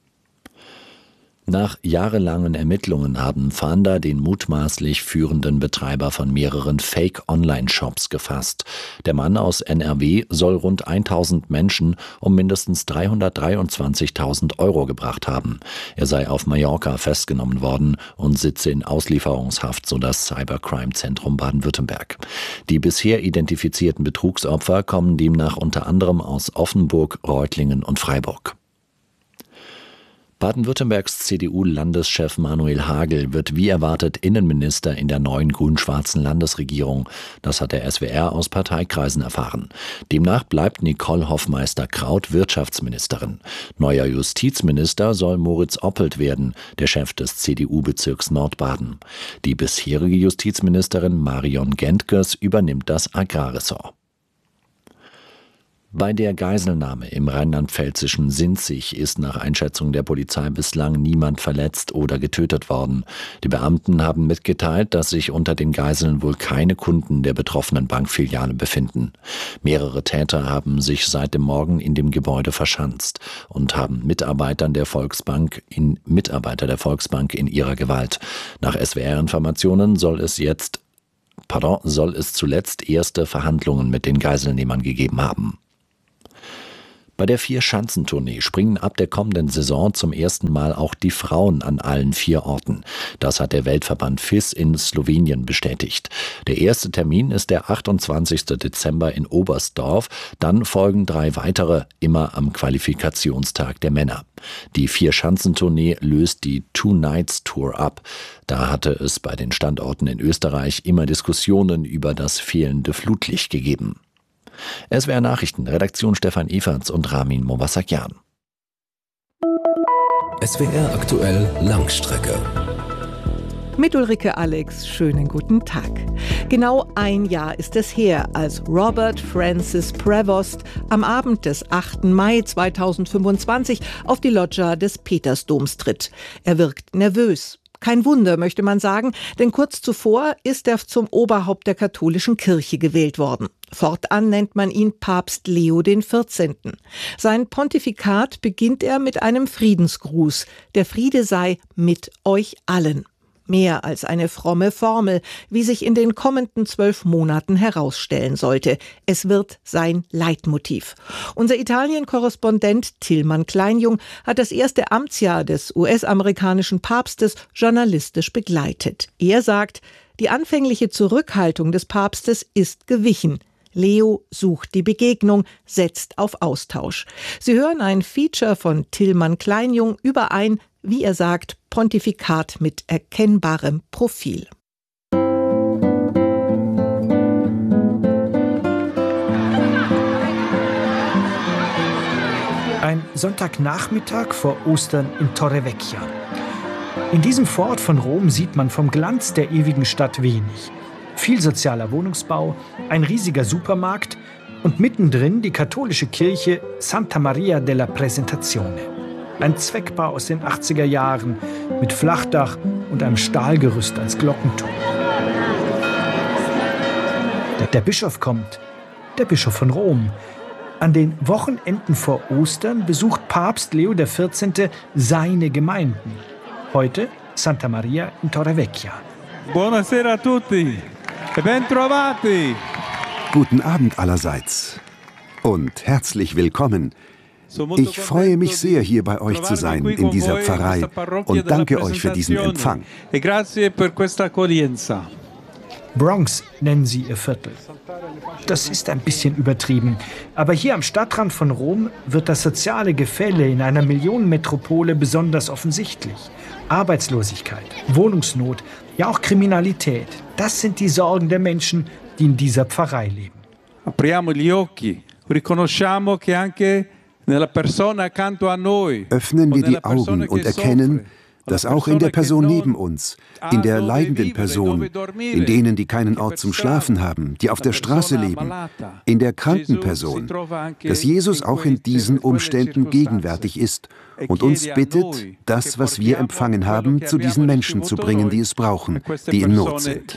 Nach jahrelangen Ermittlungen haben Fahnder den mutmaßlich führenden Betreiber von mehreren Fake-Online-Shops gefasst. Der Mann aus NRW soll rund 1.000 Menschen um mindestens 323.000 € gebracht haben. Er sei auf Mallorca festgenommen worden und sitze in Auslieferungshaft, so das Cybercrime-Zentrum Baden-Württemberg. Die bisher identifizierten Betrugsopfer kommen demnach unter anderem aus Offenburg, Reutlingen und Freiburg. Baden-Württembergs CDU-Landeschef Manuel Hagel wird wie erwartet Innenminister in der neuen grün-schwarzen Landesregierung. Das hat der SWR aus Parteikreisen erfahren. Demnach bleibt Nicole Hoffmeister-Kraut Wirtschaftsministerin. Neuer Justizminister soll Moritz Oppelt werden, der Chef des CDU-Bezirks Nordbaden. Die bisherige Justizministerin Marion Gentges übernimmt das Agrarressort. Bei der Geiselnahme im rheinland-pfälzischen Sinzig ist nach Einschätzung der Polizei bislang niemand verletzt oder getötet worden. Die Beamten haben mitgeteilt, dass sich unter den Geiseln wohl keine Kunden der betroffenen Bankfiliale befinden. Mehrere Täter haben sich seit dem Morgen in dem Gebäude verschanzt und haben Mitarbeiter der Volksbank in ihrer Gewalt. Nach SWR-Informationen soll es zuletzt erste Verhandlungen mit den Geiselnehmern gegeben haben. Bei der Vier-Schanzentournee springen ab der kommenden Saison zum ersten Mal auch die Frauen an allen 4 Orten. Das hat der Weltverband FIS in Slowenien bestätigt. Der erste Termin ist der 28. Dezember in Oberstdorf. Dann folgen 3 weitere, immer am Qualifikationstag der Männer. Die Vier-Schanzentournee löst die Two-Nights-Tour ab. Da hatte es bei den Standorten in Österreich immer Diskussionen über das fehlende Flutlicht gegeben. SWR Nachrichten, Redaktion Stefan Everts und Ramin Movassakyan. SWR aktuell Langstrecke. Mit Ulrike Alex, schönen guten Tag. Genau 1 Jahr ist es her, als Robert Francis Prevost am Abend des 8. Mai 2025 auf die Loggia des Petersdoms tritt. Er wirkt nervös. Kein Wunder, möchte man sagen, denn kurz zuvor ist er zum Oberhaupt der katholischen Kirche gewählt worden. Fortan nennt man ihn Papst Leo XIV. Sein Pontifikat beginnt er mit einem Friedensgruß. Der Friede sei mit euch allen. Mehr als eine fromme Formel, wie sich in den kommenden 12 Monaten herausstellen sollte. Es wird sein Leitmotiv. Unser Italien-Korrespondent Tilman Kleinjung hat das erste Amtsjahr des US-amerikanischen Papstes journalistisch begleitet. Er sagt, die anfängliche Zurückhaltung des Papstes ist gewichen. Leo sucht die Begegnung, setzt auf Austausch. Sie hören ein Feature von Tilman Kleinjung über ein, wie er sagt, Pontifikat mit erkennbarem Profil. Ein Sonntagnachmittag vor Ostern in Torrevecchia. In diesem Vorort von Rom sieht man vom Glanz der ewigen Stadt wenig. Viel sozialer Wohnungsbau, ein riesiger Supermarkt und mittendrin die katholische Kirche Santa Maria della Presentazione. Ein Zweckbau aus den 80er Jahren mit Flachdach und einem Stahlgerüst als Glockenturm. Der Bischof kommt, der Bischof von Rom. An den Wochenenden vor Ostern besucht Papst Leo XIV. Seine Gemeinden. Heute Santa Maria in Torrevecchia. Buonasera a tutti e ben trovati. Guten Abend allerseits und herzlich willkommen. Ich freue mich sehr, hier bei euch zu sein in dieser Pfarrei und danke euch für diesen Empfang. Bronx nennen sie ihr Viertel. Das ist ein bisschen übertrieben, aber hier am Stadtrand von Rom wird das soziale Gefälle in einer Millionenmetropole besonders offensichtlich. Arbeitslosigkeit, Wohnungsnot, ja auch Kriminalität. Das sind die Sorgen der Menschen, die in dieser Pfarrei leben. Apriamo gli occhi, riconosciamo che anche Öffnen wir die Augen und erkennen, dass auch in der Person neben uns, in der leidenden Person, in denen, die keinen Ort zum Schlafen haben, die auf der Straße leben, in der kranken Person, dass Jesus auch in diesen Umständen gegenwärtig ist und uns bittet, das, was wir empfangen haben, zu diesen Menschen zu bringen, die es brauchen, die in Not sind.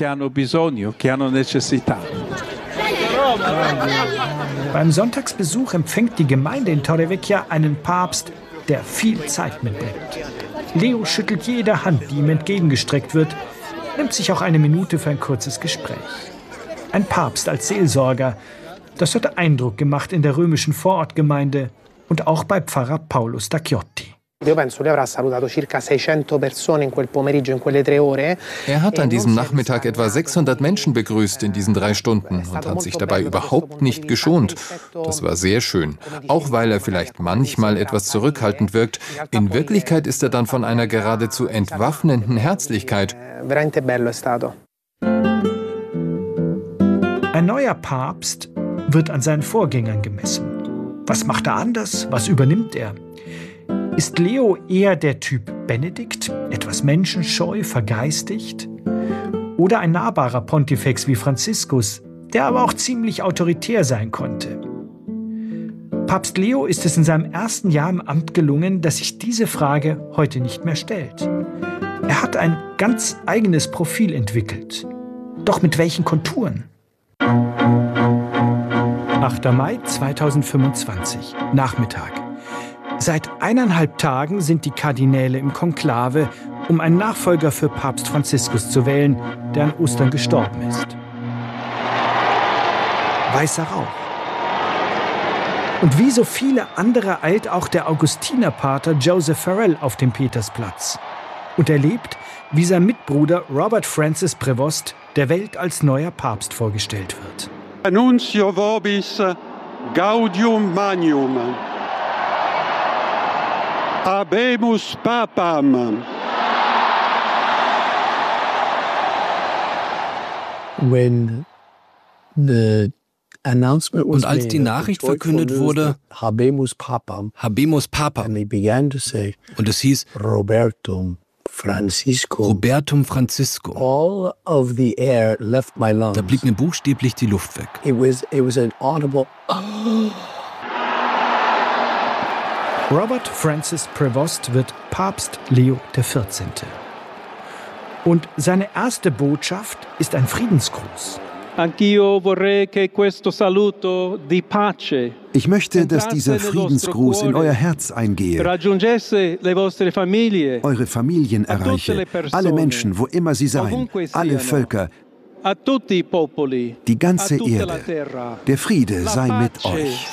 Beim Sonntagsbesuch empfängt die Gemeinde in Torrevecchia einen Papst, der viel Zeit mitbringt. Leo schüttelt jede Hand, die ihm entgegengestreckt wird, nimmt sich auch eine Minute für ein kurzes Gespräch. Ein Papst als Seelsorger, das hat Eindruck gemacht in der römischen Vorortgemeinde und auch bei Pfarrer Paolo Stacchiotti. Er hat an diesem Nachmittag etwa 600 Menschen begrüßt in diesen 3 Stunden und hat sich dabei überhaupt nicht geschont. Das war sehr schön, auch weil er vielleicht manchmal etwas zurückhaltend wirkt. In Wirklichkeit ist er dann von einer geradezu entwaffnenden Herzlichkeit. Ein neuer Papst wird an seinen Vorgängern gemessen. Was macht er anders? Was übernimmt er? Ist Leo eher der Typ Benedikt, etwas menschenscheu, vergeistigt? Oder ein nahbarer Pontifex wie Franziskus, der aber auch ziemlich autoritär sein konnte? Papst Leo ist es in seinem ersten Jahr im Amt gelungen, dass sich diese Frage heute nicht mehr stellt. Er hat ein ganz eigenes Profil entwickelt. Doch mit welchen Konturen? 8. Mai 2025, Nachmittag. Seit 1,5 Tagen sind die Kardinäle im Konklave, um einen Nachfolger für Papst Franziskus zu wählen, der an Ostern gestorben ist. Weißer Rauch. Und wie so viele andere eilt auch der Augustinerpater Joseph Farrell auf den Petersplatz und erlebt, wie sein Mitbruder Robert Francis Prevost der Welt als neuer Papst vorgestellt wird. Annuncio vobis gaudium magnum. Habemus papam. Und als die Nachricht verkündet wurde, Habemus Papam, und es hieß Robertum Francisco, da blieb mir buchstäblich die Luft weg. Robert Francis Prevost wird Papst Leo XIV. Und seine erste Botschaft ist ein Friedensgruß. Ich möchte, dass dieser Friedensgruß in euer Herz eingehe, eure Familien erreiche, alle Menschen, wo immer sie seien, alle Völker, die ganze Erde. Der Friede sei mit euch.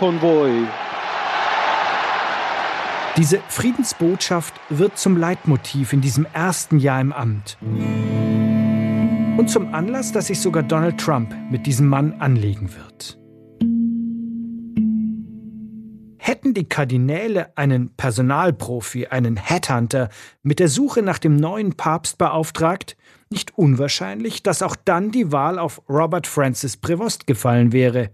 Diese Friedensbotschaft wird zum Leitmotiv in diesem ersten Jahr im Amt. Und zum Anlass, dass sich sogar Donald Trump mit diesem Mann anlegen wird. Hätten die Kardinäle einen Personalprofi, einen Headhunter, mit der Suche nach dem neuen Papst beauftragt, nicht unwahrscheinlich, dass auch dann die Wahl auf Robert Francis Prevost gefallen wäre.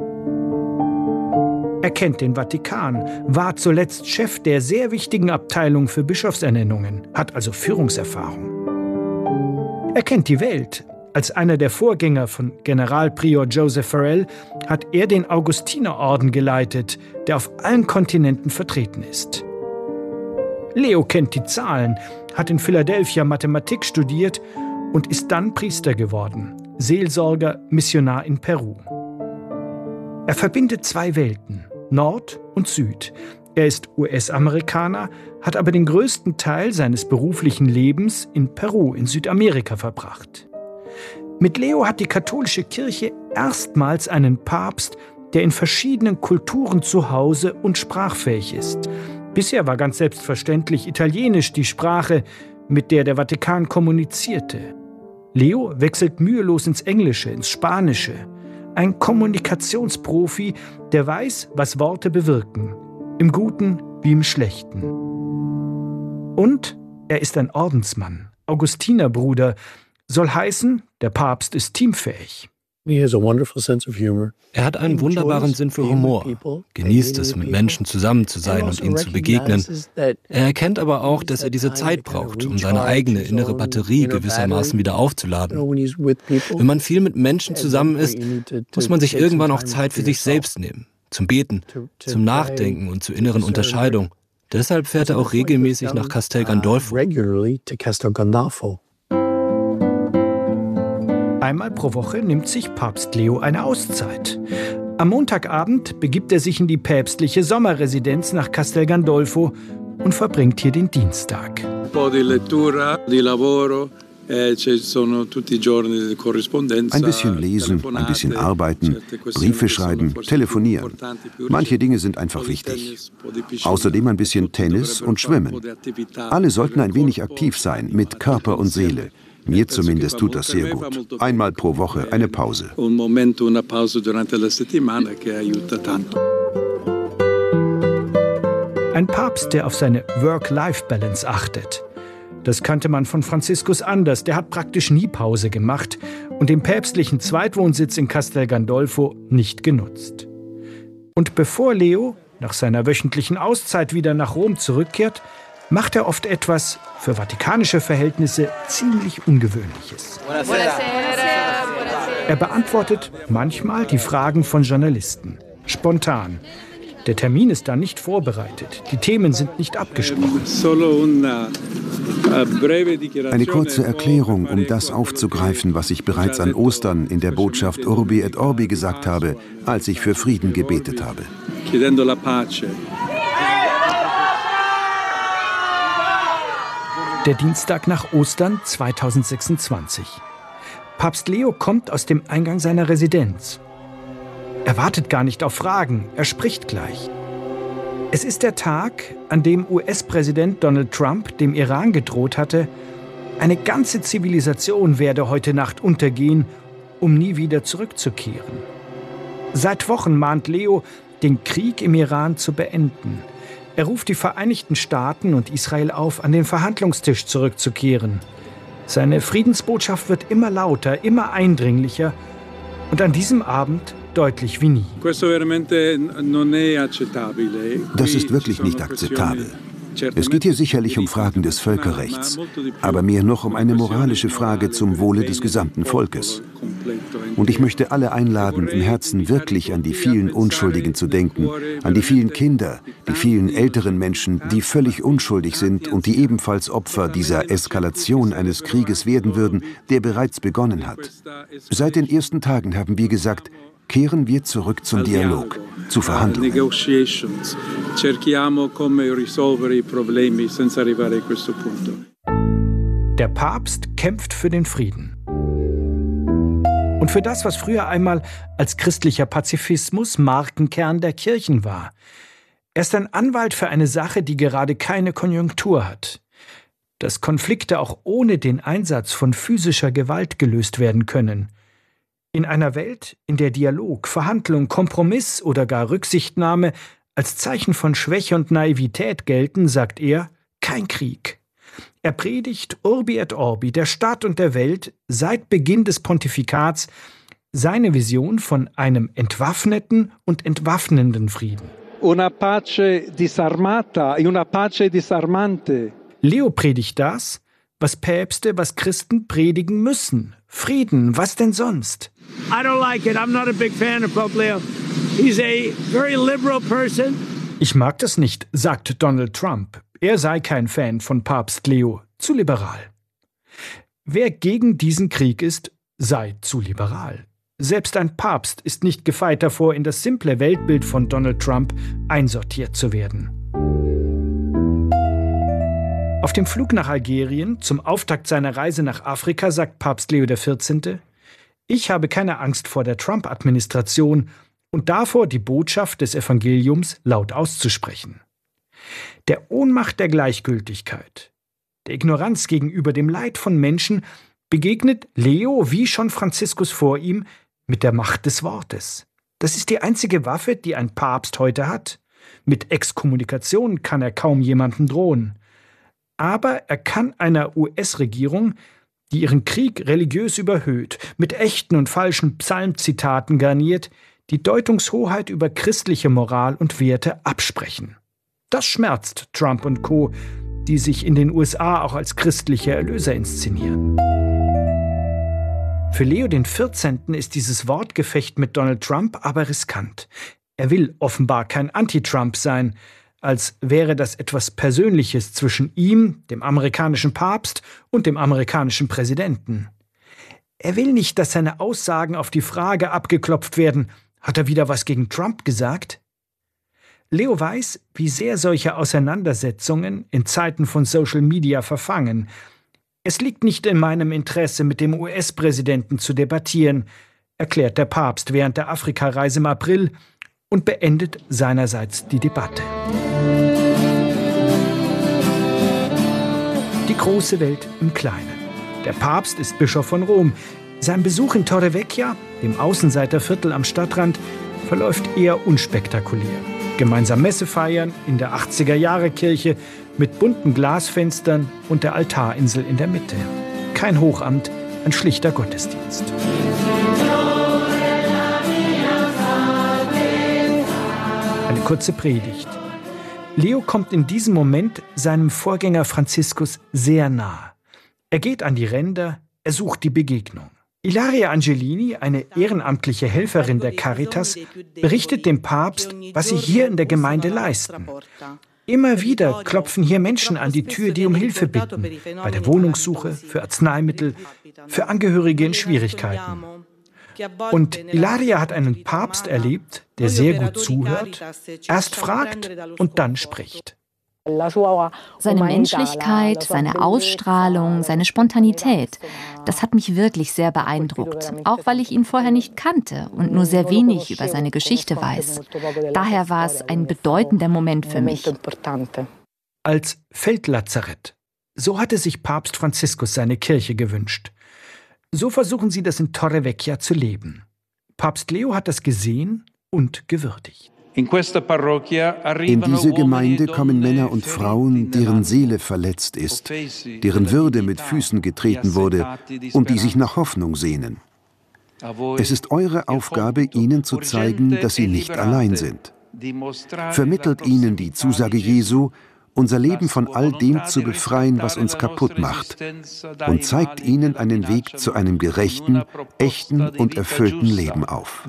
Er kennt den Vatikan, war zuletzt Chef der sehr wichtigen Abteilung für Bischofsernennungen, hat also Führungserfahrung. Er kennt die Welt. Als einer der Vorgänger von Generalprior Joseph Farrell hat er den Augustinerorden geleitet, der auf allen Kontinenten vertreten ist. Leo kennt die Zahlen, hat in Philadelphia Mathematik studiert und ist dann Priester geworden, Seelsorger, Missionar in Peru. Er verbindet zwei Welten, Nord und Süd. Er ist US-Amerikaner, hat aber den größten Teil seines beruflichen Lebens in Peru in Südamerika verbracht. Mit Leo hat die katholische Kirche erstmals einen Papst, der in verschiedenen Kulturen zu Hause und sprachfähig ist. Bisher war ganz selbstverständlich Italienisch die Sprache, mit der der Vatikan kommunizierte. Leo wechselt mühelos ins Englische, ins Spanische. Ein Kommunikationsprofi, der weiß, was Worte bewirken. Im Guten wie im Schlechten. Und er ist ein Ordensmann, Augustinerbruder, soll heißen, der Papst ist teamfähig. Er hat einen wunderbaren Sinn für Humor, genießt es, mit Menschen zusammen zu sein und ihnen zu begegnen. Er erkennt aber auch, dass er diese Zeit braucht, um seine eigene innere Batterie gewissermaßen wieder aufzuladen. Wenn man viel mit Menschen zusammen ist, muss man sich irgendwann auch Zeit für sich selbst nehmen. Zum Beten, zum Nachdenken und zur inneren Unterscheidung. Deshalb fährt er auch regelmäßig nach Castel Gandolfo. Einmal pro Woche nimmt sich Papst Leo eine Auszeit. Am Montagabend begibt er sich in die päpstliche Sommerresidenz nach Castel Gandolfo und verbringt hier den Dienstag. Ein bisschen lesen, ein bisschen arbeiten, Briefe schreiben, telefonieren. Manche Dinge sind einfach wichtig. Außerdem ein bisschen Tennis und Schwimmen. Alle sollten ein wenig aktiv sein, mit Körper und Seele. Mir zumindest tut das sehr gut. Einmal pro Woche eine Pause. Ein Papst, der auf seine Work-Life-Balance achtet. Das kannte man von Franziskus anders. Der hat praktisch nie Pause gemacht und den päpstlichen Zweitwohnsitz in Castel Gandolfo nicht genutzt. Und bevor Leo nach seiner wöchentlichen Auszeit wieder nach Rom zurückkehrt, macht er oft etwas für vatikanische Verhältnisse ziemlich Ungewöhnliches. Er beantwortet manchmal die Fragen von Journalisten. Spontan. Der Termin ist da nicht vorbereitet. Die Themen sind nicht abgesprochen. Eine kurze Erklärung, um das aufzugreifen, was ich bereits an Ostern in der Botschaft Urbi et Orbi gesagt habe, als ich für Frieden gebetet habe. Der Dienstag nach Ostern 2026. Papst Leo kommt aus dem Eingang seiner Residenz. Er wartet gar nicht auf Fragen, er spricht gleich. Es ist der Tag, an dem US-Präsident Donald Trump dem Iran gedroht hatte, eine ganze Zivilisation werde heute Nacht untergehen, um nie wieder zurückzukehren. Seit Wochen mahnt Leo, den Krieg im Iran zu beenden. Er ruft die Vereinigten Staaten und Israel auf, an den Verhandlungstisch zurückzukehren. Seine Friedensbotschaft wird immer lauter, immer eindringlicher und an diesem Abend deutlich wie nie. Das ist wirklich nicht akzeptabel. Es geht hier sicherlich um Fragen des Völkerrechts, aber mehr noch um eine moralische Frage zum Wohle des gesamten Volkes. Und ich möchte alle einladen, im Herzen wirklich an die vielen Unschuldigen zu denken, an die vielen Kinder, die vielen älteren Menschen, die völlig unschuldig sind und die ebenfalls Opfer dieser Eskalation eines Krieges werden würden, der bereits begonnen hat. Seit den ersten Tagen haben wir gesagt, kehren wir zurück zum Dialog, zu Verhandlungen. Der Papst kämpft für den Frieden. Und für das, was früher einmal als christlicher Pazifismus Markenkern der Kirchen war. Er ist ein Anwalt für eine Sache, die gerade keine Konjunktur hat. Dass Konflikte auch ohne den Einsatz von physischer Gewalt gelöst werden können. In einer Welt, in der Dialog, Verhandlung, Kompromiss oder gar Rücksichtnahme als Zeichen von Schwäche und Naivität gelten, sagt er, kein Krieg. Er predigt Urbi et Orbi, der Stadt und der Welt, seit Beginn des Pontifikats, seine Vision von einem entwaffneten und entwaffnenden Frieden. Una pace disarmata e una pace disarmante. Leo predigt das, was Päpste, was Christen predigen müssen. Frieden, was denn sonst? I don't like it. I'm not a big fan of Pope Leo. He's a very liberal person. Ich mag das nicht, sagt Donald Trump. Er sei kein Fan von Papst Leo, zu liberal. Wer gegen diesen Krieg ist, sei zu liberal. Selbst ein Papst ist nicht gefeit davor, in das simple Weltbild von Donald Trump einsortiert zu werden. Auf dem Flug nach Algerien, zum Auftakt seiner Reise nach Afrika, sagt Papst Leo XIV., ich habe keine Angst vor der Trump-Administration und davor, die Botschaft des Evangeliums laut auszusprechen. Der Ohnmacht der Gleichgültigkeit, der Ignoranz gegenüber dem Leid von Menschen begegnet Leo, wie schon Franziskus vor ihm, mit der Macht des Wortes. Das ist die einzige Waffe, die ein Papst heute hat. Mit Exkommunikation kann er kaum jemandem drohen. Aber er kann einer US-Regierung, die ihren Krieg religiös überhöht, mit echten und falschen Psalmzitaten garniert, die Deutungshoheit über christliche Moral und Werte absprechen. Das schmerzt Trump und Co., die sich in den USA auch als christliche Erlöser inszenieren. Für Leo XIV. Ist dieses Wortgefecht mit Donald Trump aber riskant. Er will offenbar kein Anti-Trump sein, als wäre das etwas Persönliches zwischen ihm, dem amerikanischen Papst und dem amerikanischen Präsidenten. Er will nicht, dass seine Aussagen auf die Frage abgeklopft werden, hat er wieder was gegen Trump gesagt? Leo weiß, wie sehr solche Auseinandersetzungen in Zeiten von Social Media verfangen. Es liegt nicht in meinem Interesse, mit dem US-Präsidenten zu debattieren, erklärt der Papst während der Afrikareise im April und beendet seinerseits die Debatte. Die große Welt im Kleinen. Der Papst ist Bischof von Rom. Sein Besuch in Torrevecchia, dem Außenseiterviertel am Stadtrand, verläuft eher unspektakulär. Gemeinsam Messe feiern in der 80er-Jahre-Kirche mit bunten Glasfenstern und der Altarinsel in der Mitte. Kein Hochamt, ein schlichter Gottesdienst. Eine kurze Predigt. Leo kommt in diesem Moment seinem Vorgänger Franziskus sehr nah. Er geht an die Ränder, er sucht die Begegnung. Ilaria Angelini, eine ehrenamtliche Helferin der Caritas, berichtet dem Papst, was sie hier in der Gemeinde leisten. Immer wieder klopfen hier Menschen an die Tür, die um Hilfe bitten, bei der Wohnungssuche, für Arzneimittel, für Angehörige in Schwierigkeiten. Und Ilaria hat einen Papst erlebt, der sehr gut zuhört, erst fragt und dann spricht. Seine Menschlichkeit, seine Ausstrahlung, seine Spontanität, das hat mich wirklich sehr beeindruckt, auch weil ich ihn vorher nicht kannte und nur sehr wenig über seine Geschichte weiß. Daher war es ein bedeutender Moment für mich. Als Feldlazarett, so hatte sich Papst Franziskus seine Kirche gewünscht. So versuchen sie das in Torrevecchia zu leben. Papst Leo hat das gesehen und gewürdigt. In diese Gemeinde kommen Männer und Frauen, deren Seele verletzt ist, deren Würde mit Füßen getreten wurde und die sich nach Hoffnung sehnen. Es ist eure Aufgabe, ihnen zu zeigen, dass sie nicht allein sind. Vermittelt ihnen die Zusage Jesu, unser Leben von all dem zu befreien, was uns kaputt macht, und zeigt ihnen einen Weg zu einem gerechten, echten und erfüllten Leben auf.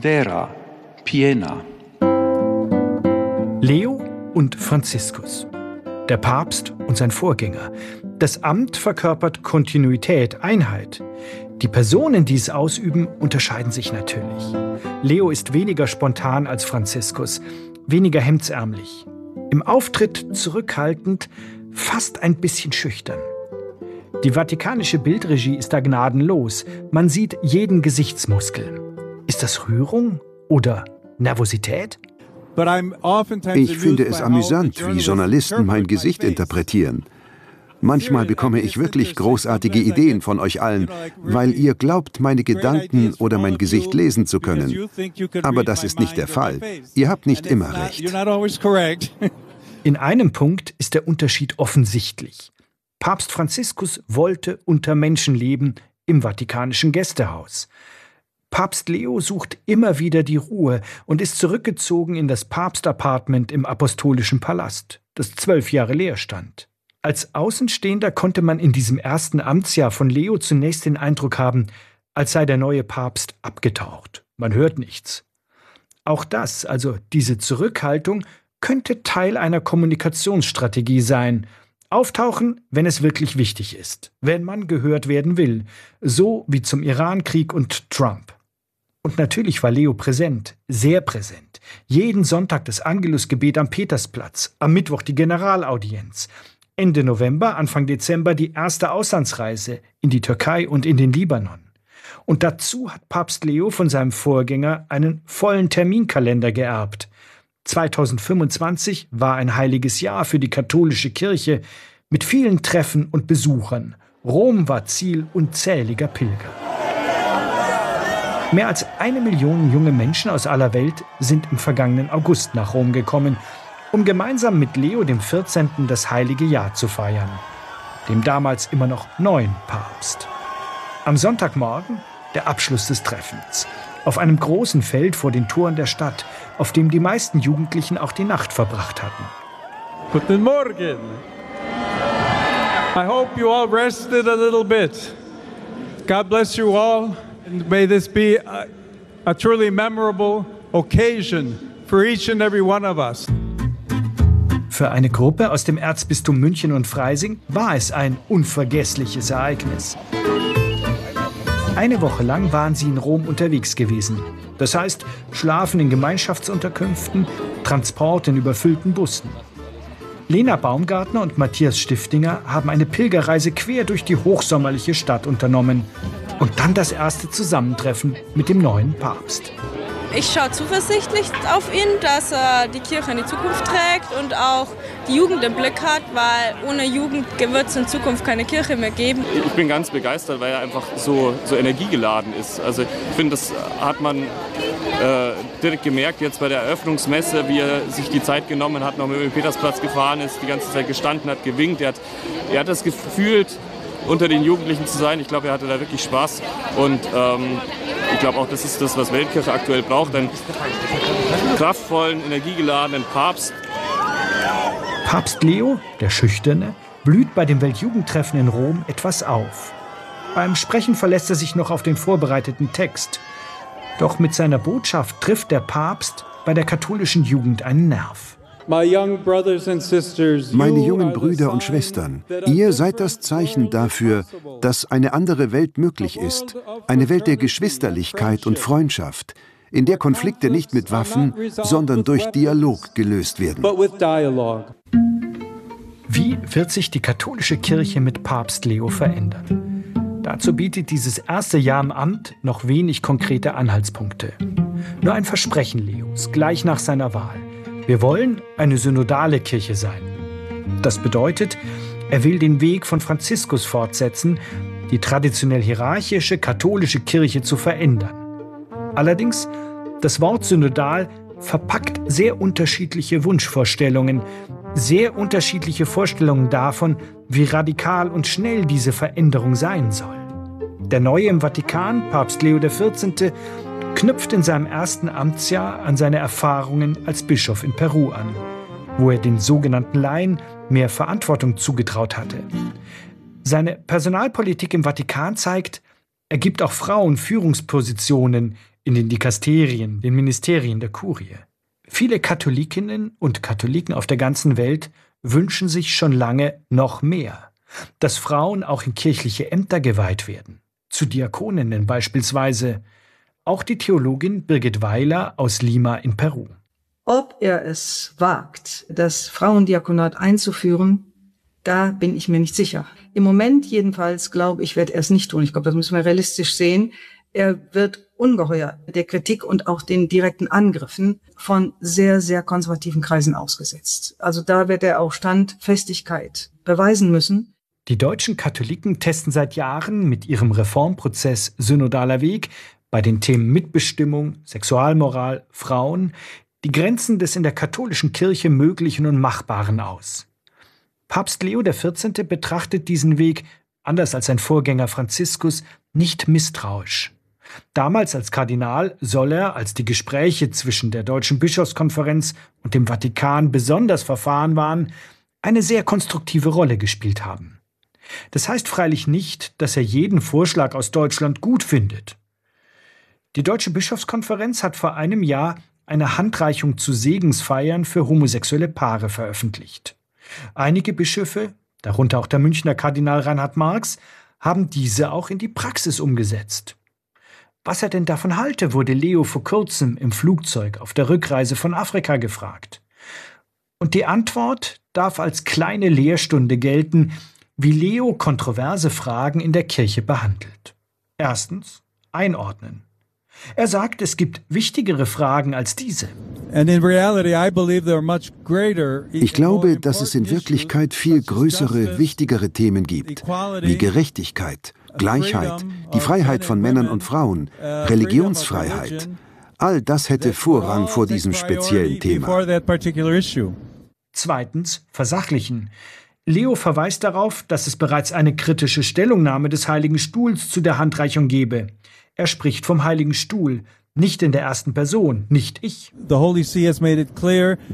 Leo und Franziskus. Der Papst und sein Vorgänger. Das Amt verkörpert Kontinuität, Einheit. Die Personen, die es ausüben, unterscheiden sich natürlich. Leo ist weniger spontan als Franziskus, weniger hemdsärmlich. Im Auftritt zurückhaltend, fast ein bisschen schüchtern. Die vatikanische Bildregie ist da gnadenlos. Man sieht jeden Gesichtsmuskel. Ist das Rührung oder Nervosität? Ich finde es amüsant, wie Journalisten mein Gesicht interpretieren. Manchmal bekomme ich wirklich großartige Ideen von euch allen, weil ihr glaubt, meine Gedanken oder mein Gesicht lesen zu können. Aber das ist nicht der Fall. Ihr habt nicht immer recht. In einem Punkt ist der Unterschied offensichtlich. Papst Franziskus wollte unter Menschen leben im Vatikanischen Gästehaus. Papst Leo sucht immer wieder die Ruhe und ist zurückgezogen in das Papstapartment im Apostolischen Palast, das 12 Jahre leer stand. Als Außenstehender konnte man in diesem ersten Amtsjahr von Leo zunächst den Eindruck haben, als sei der neue Papst abgetaucht. Man hört nichts. Auch das, also diese Zurückhaltung, könnte Teil einer Kommunikationsstrategie sein. Auftauchen, wenn es wirklich wichtig ist, wenn man gehört werden will, so wie zum Irankrieg und Trump. Und natürlich war Leo präsent, sehr präsent. Jeden Sonntag das Angelusgebet am Petersplatz, am Mittwoch die Generalaudienz. Ende November, Anfang Dezember die erste Auslandsreise in die Türkei und in den Libanon. Und dazu hat Papst Leo von seinem Vorgänger einen vollen Terminkalender geerbt. 2025 war ein heiliges Jahr für die katholische Kirche mit vielen Treffen und Besuchern. Rom war Ziel unzähliger Pilger. Mehr als 1 Million junge Menschen aus aller Welt sind im vergangenen August nach Rom gekommen, um gemeinsam mit Leo dem 14. das heilige Jahr zu feiern, dem damals immer noch neuen Papst. Am Sonntagmorgen der Abschluss des Treffens. Auf einem großen Feld vor den Toren der Stadt, auf dem die meisten Jugendlichen auch die Nacht verbracht hatten. Guten Morgen. I hope you all rested a little bit. God bless you all. And may this be a truly memorable occasion for each and every one of us. Für eine Gruppe aus dem Erzbistum München und Freising war es ein unvergessliches Ereignis. Eine Woche lang waren sie in Rom unterwegs gewesen. Das heißt, Schlafen in Gemeinschaftsunterkünften, Transport in überfüllten Bussen. Lena Baumgartner und Matthias Stiftinger haben eine Pilgerreise quer durch die hochsommerliche Stadt unternommen. Und dann das erste Zusammentreffen mit dem neuen Papst. Ich schaue zuversichtlich auf ihn, dass er die Kirche in die Zukunft trägt und auch die Jugend im Blick hat, weil ohne Jugend wird es in Zukunft keine Kirche mehr geben. Ich bin ganz begeistert, weil er einfach so energiegeladen ist. Also ich finde, das hat man direkt gemerkt jetzt bei der Eröffnungsmesse, wie er sich die Zeit genommen hat, noch mit dem Petersplatz gefahren ist, die ganze Zeit gestanden hat, gewinkt. Er hat das gefühlt, unter den Jugendlichen zu sein. Ich glaube, er hatte da wirklich Spaß und ich glaube auch, das ist das, was Weltkirche aktuell braucht, einen kraftvollen, energiegeladenen Papst. Papst Leo, der Schüchterne, blüht bei dem Weltjugendtreffen in Rom etwas auf. Beim Sprechen verlässt er sich noch auf den vorbereiteten Text. Doch mit seiner Botschaft trifft der Papst bei der katholischen Jugend einen Nerv. Meine jungen Brüder und Schwestern, ihr seid das Zeichen dafür, dass eine andere Welt möglich ist. Eine Welt der Geschwisterlichkeit und Freundschaft, in der Konflikte nicht mit Waffen, sondern durch Dialog gelöst werden. Wie wird sich die katholische Kirche mit Papst Leo verändern? Dazu bietet dieses erste Jahr im Amt noch wenig konkrete Anhaltspunkte. Nur ein Versprechen Leos, gleich nach seiner Wahl. Wir wollen eine synodale Kirche sein. Das bedeutet, er will den Weg von Franziskus fortsetzen, die traditionell hierarchische katholische Kirche zu verändern. Allerdings, das Wort synodal verpackt sehr unterschiedliche Wunschvorstellungen, sehr unterschiedliche Vorstellungen davon, wie radikal und schnell diese Veränderung sein soll. Der Neue im Vatikan, Papst Leo XIV., knüpft in seinem ersten Amtsjahr an seine Erfahrungen als Bischof in Peru an, wo er den sogenannten Laien mehr Verantwortung zugetraut hatte. Seine Personalpolitik im Vatikan zeigt, er gibt auch Frauen Führungspositionen in den Dikasterien, den Ministerien der Kurie. Viele Katholikinnen und Katholiken auf der ganzen Welt wünschen sich schon lange noch mehr, dass Frauen auch in kirchliche Ämter geweiht werden, zu Diakoninnen beispielsweise. Auch die Theologin Birgit Weiler aus Lima in Peru. Ob er es wagt, das Frauendiakonat einzuführen, da bin ich mir nicht sicher. Im Moment jedenfalls, glaube ich, wird er es nicht tun. Ich glaube, das müssen wir realistisch sehen. Er wird ungeheuer der Kritik und auch den direkten Angriffen von sehr, sehr konservativen Kreisen ausgesetzt. Also da wird er auch Standfestigkeit beweisen müssen. Die deutschen Katholiken testen seit Jahren mit ihrem Reformprozess Synodaler Weg bei den Themen Mitbestimmung, Sexualmoral, Frauen die Grenzen des in der katholischen Kirche Möglichen und Machbaren aus. Papst Leo XIV. Betrachtet diesen Weg, anders als sein Vorgänger Franziskus, nicht misstrauisch. Damals als Kardinal soll er, als die Gespräche zwischen der Deutschen Bischofskonferenz und dem Vatikan besonders verfahren waren, eine sehr konstruktive Rolle gespielt haben. Das heißt freilich nicht, dass er jeden Vorschlag aus Deutschland gut findet. Die Deutsche Bischofskonferenz hat vor einem Jahr eine Handreichung zu Segensfeiern für homosexuelle Paare veröffentlicht. Einige Bischöfe, darunter auch der Münchner Kardinal Reinhard Marx, haben diese auch in die Praxis umgesetzt. Was er denn davon halte, wurde Leo vor kurzem im Flugzeug auf der Rückreise von Afrika gefragt. Und die Antwort darf als kleine Lehrstunde gelten, wie Leo kontroverse Fragen in der Kirche behandelt. Erstens, einordnen. Er sagt, es gibt wichtigere Fragen als diese. Ich glaube, dass es in Wirklichkeit viel größere, wichtigere Themen gibt, wie Gerechtigkeit, Gleichheit, die Freiheit von Männern und Frauen, Religionsfreiheit. All das hätte Vorrang vor diesem speziellen Thema. Zweitens, versachlichen. Leo verweist darauf, dass es bereits eine kritische Stellungnahme des Heiligen Stuhls zu der Handreichung gebe. Er spricht vom Heiligen Stuhl, nicht in der ersten Person, nicht ich.